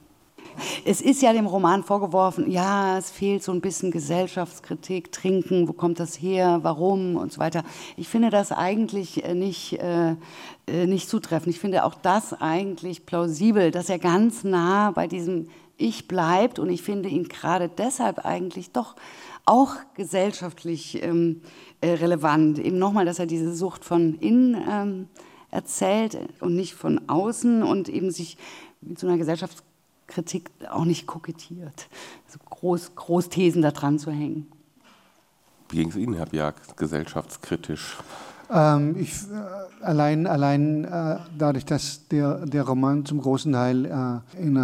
Es ist ja dem Roman vorgeworfen, ja, es fehlt so ein bisschen Gesellschaftskritik, Trinken, wo kommt das her, warum und so weiter. Ich finde das eigentlich nicht zutreffend. Ich finde auch das eigentlich plausibel, dass er ganz nah bei diesem Ich bleibt und ich finde ihn gerade deshalb eigentlich doch auch gesellschaftlich relevant. Eben nochmal, dass er diese Sucht von innen erzählt und nicht von außen und eben sich mit so einer Gesellschaftskritik auch nicht kokettiert, also Großthesen da dran zu hängen. Wie ging es Ihnen, Herr Bjerg, gesellschaftskritisch? Allein dadurch, dass der Roman zum großen Teil in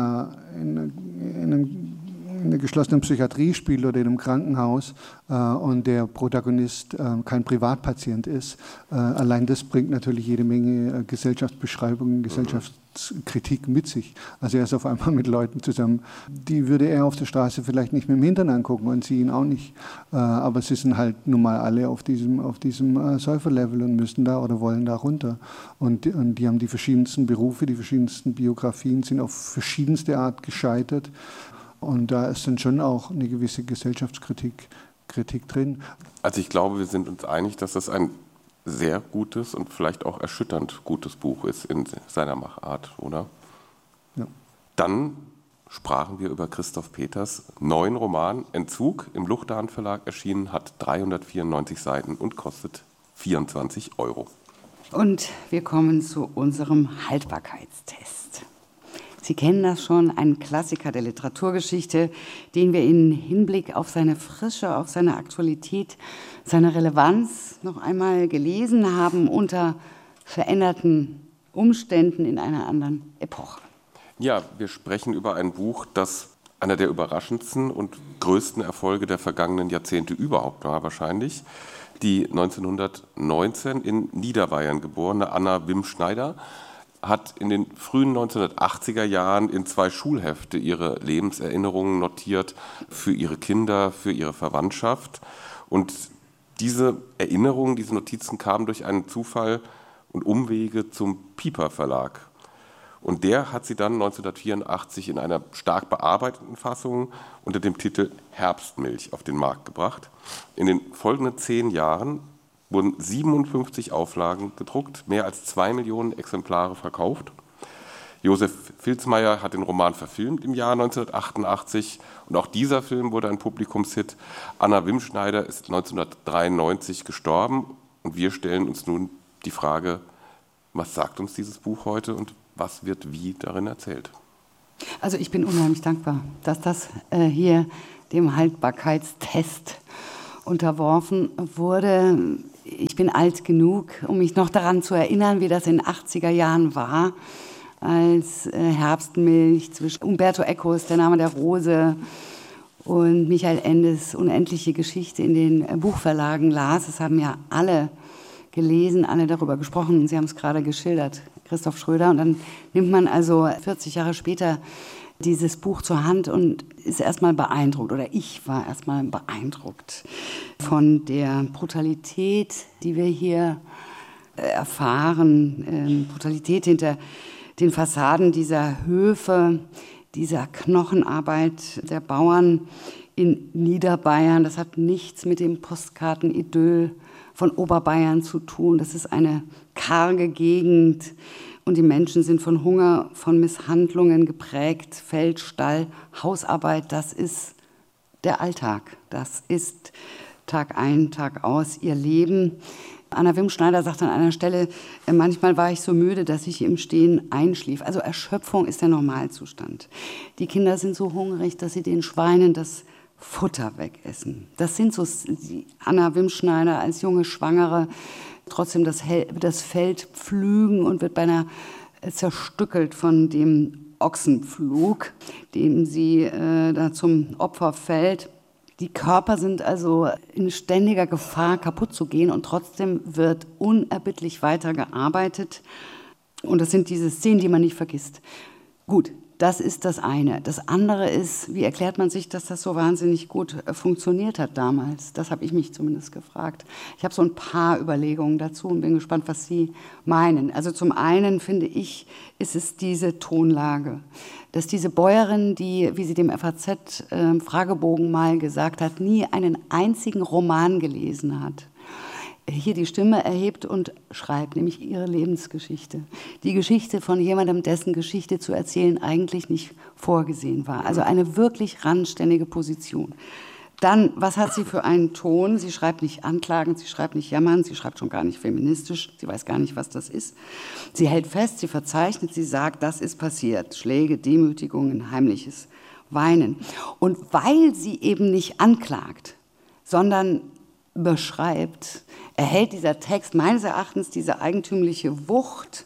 einer geschlossenen Psychiatrie spielt oder in einem Krankenhaus und der Protagonist kein Privatpatient ist, allein das bringt natürlich jede Menge Gesellschaftsbeschreibungen, Gesellschaftskritik mit sich. Also er ist auf einmal mit Leuten zusammen, die würde er auf der Straße vielleicht nicht mit dem Hintern angucken und sie ihn auch nicht. Aber sie sind halt nun mal alle auf diesem Säuferlevel und müssen da oder wollen da runter. Und die haben die verschiedensten Berufe, die verschiedensten Biografien, sind auf verschiedenste Art gescheitert. Und da ist dann schon auch eine gewisse Gesellschaftskritik drin. Also ich glaube, wir sind uns einig, dass das ein sehr gutes und vielleicht auch erschütternd gutes Buch ist in seiner Machart, oder? Ja. Dann sprachen wir über Christoph Peters neuen Roman Entzug, im Luchterhand Verlag erschienen, hat 394 Seiten und kostet 24 €. Und wir kommen zu unserem Haltbarkeitstest. Sie kennen das schon, ein Klassiker der Literaturgeschichte, den wir in Hinblick auf seine Frische, auf seine Aktualität, seine Relevanz noch einmal gelesen haben unter veränderten Umständen in einer anderen Epoche. Ja, wir sprechen über ein Buch, das einer der überraschendsten und größten Erfolge der vergangenen Jahrzehnte überhaupt war wahrscheinlich. Die 1919 in Niederbayern geborene Anna Wim-Schneider hat in den frühen 1980er Jahren in 2 Schulhefte ihre Lebenserinnerungen notiert für ihre Kinder, für ihre Verwandtschaft. Und diese Erinnerungen, diese Notizen kamen durch einen Zufall und Umwege zum Piper Verlag. Und der hat sie dann 1984 in einer stark bearbeiteten Fassung unter dem Titel Herbstmilch auf den Markt gebracht. In den folgenden 10 Jahren wurden 57 Auflagen gedruckt, mehr als 2 Millionen Exemplare verkauft. Josef Filzmaier hat den Roman verfilmt im Jahr 1988 und auch dieser Film wurde ein Publikumshit. Anna Wimschneider ist 1993 gestorben und wir stellen uns nun die Frage, was sagt uns dieses Buch heute und was wird wie darin erzählt? Also ich bin unheimlich dankbar, dass das hier dem Haltbarkeitstest unterworfen wurde. Ich bin alt genug, um mich noch daran zu erinnern, wie das in den 80er Jahren war, als Herbstmilch zwischen Umberto Ecos, Der Name der Rose, und Michael Endes Unendliche Geschichte in den Buchverlagen las. Es haben ja alle gelesen, alle darüber gesprochen. Sie haben es gerade geschildert, Christoph Schröder. Und dann nimmt man also 40 Jahre später dieses Buch zur Hand und ist erstmal beeindruckt, oder ich war erstmal beeindruckt von der Brutalität, die wir hier erfahren, Brutalität hinter den Fassaden dieser Höfe, dieser Knochenarbeit der Bauern in Niederbayern. Das hat nichts mit dem Postkartenidyll von Oberbayern zu tun. Das ist eine karge Gegend und die Menschen sind von Hunger, von Misshandlungen geprägt. Feld, Stall, Hausarbeit, das ist der Alltag. Das ist Tag ein, Tag aus ihr Leben. Anna Wimschneider sagt an einer Stelle, manchmal war ich so müde, dass ich im Stehen einschlief. Also Erschöpfung ist der Normalzustand. Die Kinder sind so hungrig, dass sie den Schweinen das Futter wegessen. Das sind so Anna Wimschneider als junge Schwangere, trotzdem das Feld pflügen und wird beinahe zerstückelt von dem Ochsenpflug, dem sie da zum Opfer fällt. Die Körper sind also in ständiger Gefahr, kaputt zu gehen und trotzdem wird unerbittlich weitergearbeitet. Und das sind diese Szenen, die man nicht vergisst. Gut, das ist das eine. Das andere ist, wie erklärt man sich, dass das so wahnsinnig gut funktioniert hat damals? Das habe ich mich zumindest gefragt. Ich habe so ein paar Überlegungen dazu und bin gespannt, was Sie meinen. Also zum einen finde ich, ist es diese Tonlage, dass diese Bäuerin, die, wie sie dem FAZ-Fragebogen mal gesagt hat, nie einen einzigen Roman gelesen hat, hier die Stimme erhebt und schreibt, nämlich ihre Lebensgeschichte. Die Geschichte von jemandem, dessen Geschichte zu erzählen eigentlich nicht vorgesehen war. Also eine wirklich randständige Position. Dann, was hat sie für einen Ton? Sie schreibt nicht anklagend, sie schreibt nicht jammernd, sie schreibt schon gar nicht feministisch, sie weiß gar nicht, was das ist. Sie hält fest, sie verzeichnet, sie sagt, das ist passiert. Schläge, Demütigungen, heimliches Weinen. Und weil sie eben nicht anklagt, sondern beschreibt, erhält dieser Text meines Erachtens diese eigentümliche Wucht.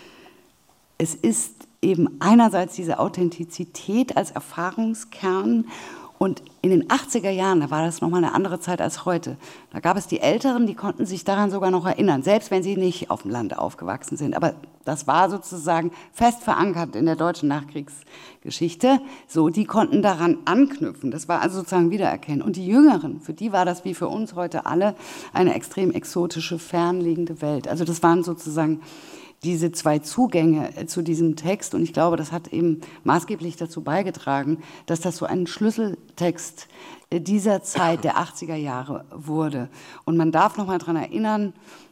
Es ist eben einerseits diese Authentizität als Erfahrungskern und in den 80er Jahren, da war das nochmal eine andere Zeit als heute, da gab es die Älteren, die konnten sich daran sogar noch erinnern, selbst wenn sie nicht auf dem Land aufgewachsen sind. Aber das war sozusagen fest verankert in der deutschen Nachkriegsgeschichte. So, die konnten daran anknüpfen. Das war also sozusagen Wiedererkennen. Und die Jüngeren, für die war das wie für uns heute alle eine extrem exotische, fernliegende Welt. Also das waren sozusagen diese zwei Zugänge zu diesem Text. Und ich glaube, das hat eben maßgeblich dazu beigetragen, dass das so ein Schlüsseltext dieser Zeit der 80er Jahre wurde. Und man darf noch mal daran erinnern,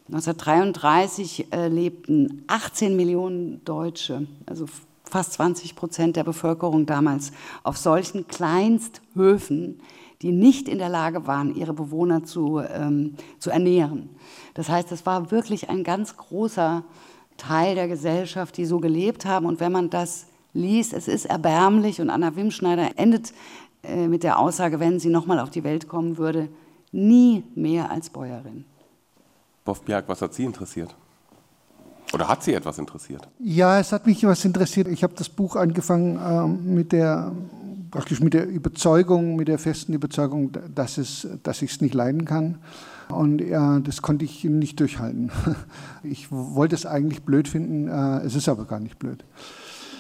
1933 lebten 18 Millionen Deutsche, also fast 20% der Bevölkerung damals, auf solchen Kleinsthöfen, die nicht in der Lage waren, ihre Bewohner zu ernähren. Das heißt, es war wirklich ein ganz großer Teil der Gesellschaft, die so gelebt haben. Und wenn man das liest, es ist erbärmlich. Und Anna Wimschneider endet mit der Aussage, wenn sie nochmal auf die Welt kommen würde, nie mehr als Bäuerin. Boff-Bjerg, was hat Sie interessiert? Oder hat Sie etwas interessiert? Ja, es hat mich was interessiert. Ich habe das Buch angefangen mit der Überzeugung, mit der festen Überzeugung, dass ich es nicht leiden kann. Und ja, das konnte ich nicht durchhalten. Ich wollte es eigentlich blöd finden, es ist aber gar nicht blöd.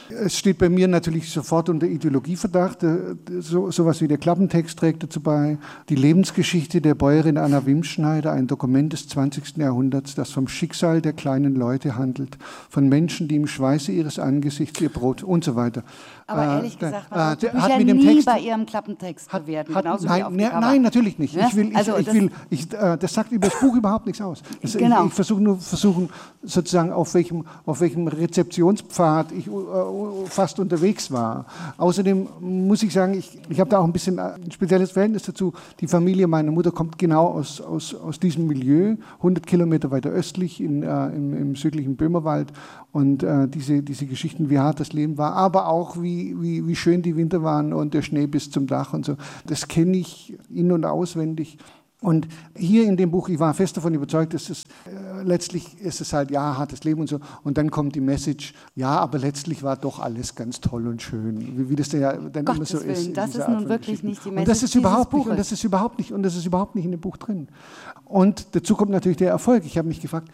Es steht bei mir natürlich sofort unter Ideologieverdacht. Sowas wie der Klappentext trägt dazu bei. Die Lebensgeschichte der Bäuerin Anna Wimschneider, ein Dokument des 20. Jahrhunderts, das vom Schicksal der kleinen Leute handelt, von Menschen, die im Schweiße ihres Angesichts ihr Brot und so weiter. Aber ehrlich gesagt, man sollte Bücher nie bei Ihrem Klappentext bewerten. Nein, natürlich nicht. Ja? Das sagt über das Buch überhaupt nichts aus. Ich versuche sozusagen auf welchem Rezeptionspfad ich fast unterwegs war. Außerdem muss ich sagen, ich habe da auch ein bisschen ein spezielles Verhältnis dazu. Die Familie meiner Mutter kommt genau aus diesem Milieu, 100 Kilometer weiter östlich im südlichen Böhmerwald. Und diese Geschichten, wie hart das Leben war, aber auch wie schön die Winter waren und der Schnee bis zum Dach und so, das kenne ich in- und auswendig. Und hier in dem Buch, ich war fest davon überzeugt, dass letztlich ist es halt, ja, hartes Leben und so. Und dann kommt die Message, ja, aber letztlich war doch alles ganz toll und schön. Wie das ja dann immer so ist. Das ist nun wirklich nicht die Message. Und das ist überhaupt nicht in dem Buch drin. Und dazu kommt natürlich der Erfolg. Ich habe mich gefragt,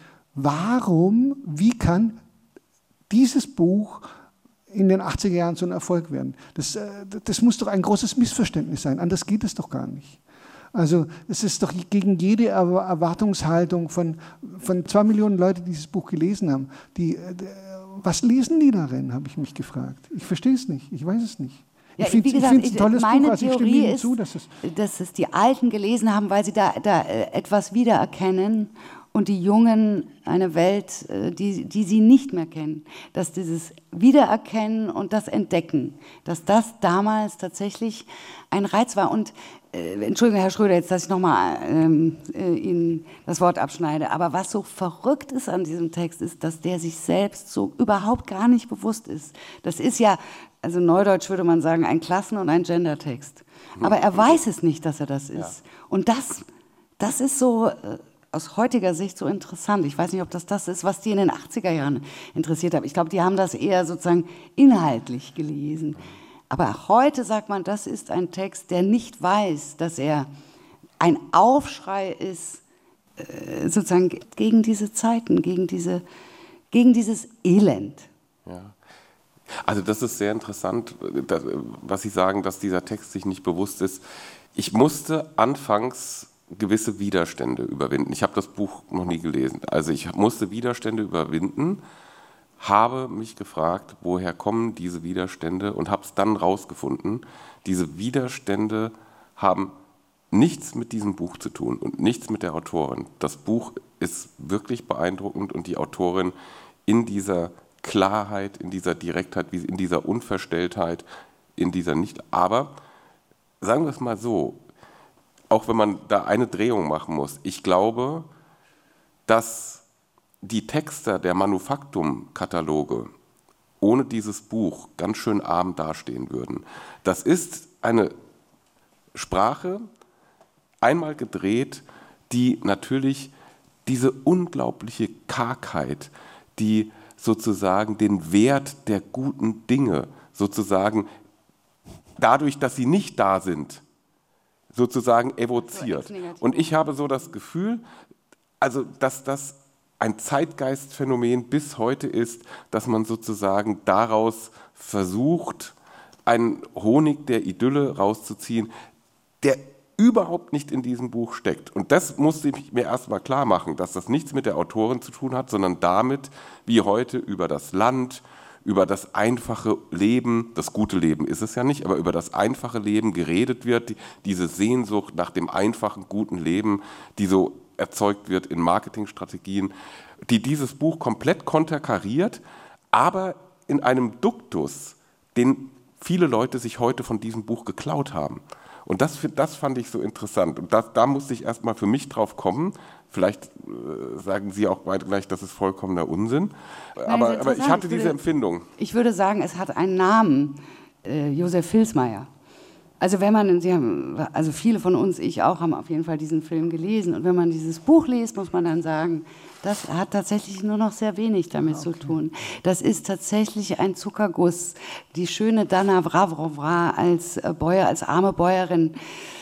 wie kann dieses Buch in den 80er Jahren so ein Erfolg werden? Das muss doch ein großes Missverständnis sein. Anders geht es doch gar nicht. Also es ist doch gegen jede Erwartungshaltung von 2 Millionen Leuten, die dieses Buch gelesen haben. Was lesen die darin, habe ich mich gefragt. Ich verstehe es nicht, ich weiß es nicht. Ja, ich finde es ein tolles meine Buch, also ich stimme Ihnen zu. Dass es die Alten gelesen haben, weil sie da etwas wiedererkennen und die Jungen eine Welt, die sie nicht mehr kennen. Dass dieses Wiedererkennen und das Entdecken, dass das damals tatsächlich ein Reiz war. Und Entschuldigung, Herr Schröder, jetzt, dass ich nochmal Ihnen das Wort abschneide, aber was so verrückt ist an diesem Text, ist, dass der sich selbst so überhaupt gar nicht bewusst ist. Das ist ja, also neudeutsch würde man sagen, ein Klassen- und ein Gendertext. Aber er weiß es nicht, dass er das ist. Ja. Und das ist so aus heutiger Sicht so interessant. Ich weiß nicht, ob das ist, was die in den 80er Jahren interessiert hat. Ich glaube, die haben das eher sozusagen inhaltlich gelesen. Aber heute sagt man, das ist ein Text, der nicht weiß, dass er ein Aufschrei ist, sozusagen gegen diese Zeiten, gegen dieses Elend. Ja. Also das ist sehr interessant, was Sie sagen, dass dieser Text sich nicht bewusst ist. Ich musste anfangs gewisse Widerstände überwinden. Ich habe das Buch noch nie gelesen. Also ich musste Widerstände überwinden, habe mich gefragt, woher kommen diese Widerstände und habe es dann rausgefunden. Diese Widerstände haben nichts mit diesem Buch zu tun und nichts mit der Autorin. Das Buch ist wirklich beeindruckend und die Autorin in dieser Klarheit, in dieser Direktheit, in dieser Unverstelltheit, in dieser nicht. Aber sagen wir es mal so, auch wenn man da eine Drehung machen muss, ich glaube, dass die Texter der Manufaktum-Kataloge ohne dieses Buch ganz schön arm dastehen würden. Das ist eine Sprache, einmal gedreht, die natürlich diese unglaubliche Kargheit, die sozusagen den Wert der guten Dinge, sozusagen dadurch, dass sie nicht da sind, sozusagen evoziert. Und ich habe so das Gefühl, also dass das ein Zeitgeistphänomen bis heute ist, dass man sozusagen daraus versucht, einen Honig der Idylle rauszuziehen, der überhaupt nicht in diesem Buch steckt. Und das musste ich mir erstmal klar machen, dass das nichts mit der Autorin zu tun hat, sondern damit, wie heute über das Land, über das einfache Leben, das gute Leben ist es ja nicht, aber über das einfache Leben geredet wird, diese Sehnsucht nach dem einfachen, guten Leben, die so erzeugt wird in Marketingstrategien, die dieses Buch komplett konterkariert, aber in einem Duktus, den viele Leute sich heute von diesem Buch geklaut haben. Und das fand ich so interessant. Und da musste ich erstmal für mich drauf kommen. Vielleicht sagen Sie auch beide gleich, das ist vollkommener Unsinn. Aber ich hatte diese Empfindung. Ich würde sagen, es hat einen Namen, Josef Vilsmeier. Also also viele von uns, ich auch, haben auf jeden Fall diesen Film gelesen. Und wenn man dieses Buch liest, muss man dann sagen, das hat tatsächlich nur noch sehr wenig damit zu tun. Das ist tatsächlich ein Zuckerguss. Die schöne Dana Wrawrowra als arme Bäuerin.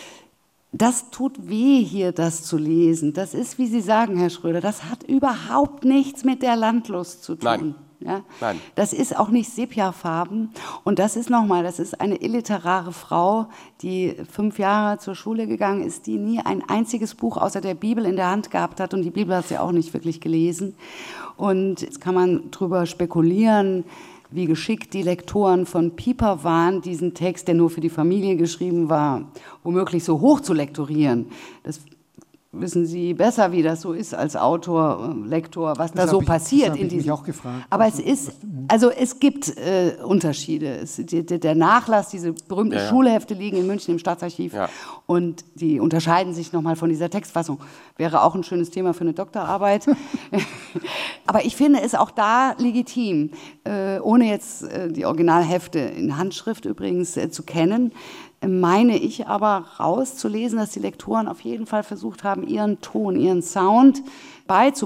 Das tut weh, hier das zu lesen. Das ist, wie Sie sagen, Herr Schröder, das hat überhaupt nichts mit der Landlust zu tun. Nein. Ja? Nein. Das ist auch nicht Sepiafarben. Und das ist eine illiterare Frau, die 5 Jahre zur Schule gegangen ist, die nie ein einziges Buch außer der Bibel in der Hand gehabt hat. Und die Bibel hat sie auch nicht wirklich gelesen. Und jetzt kann man drüber spekulieren, wie geschickt die Lektoren von Pieper waren, diesen Text, der nur für die Familie geschrieben war, womöglich so hoch zu lektorieren. Das wissen Sie besser, wie das so ist als Autor, Lektor, was da so passiert. Das habe ich mich auch gefragt. Aber es gibt Unterschiede. Der Nachlass, diese berühmten Schulhefte liegen in München im Staatsarchiv und die unterscheiden sich nochmal von dieser Textfassung. Wäre auch ein schönes Thema für eine Doktorarbeit. Aber ich finde es auch da legitim, ohne jetzt die Originalhefte in Handschrift übrigens zu kennen, meine ich aber rauszulesen, dass die Lektoren auf jeden Fall versucht haben, ihren Ton, ihren Sound beizubringen.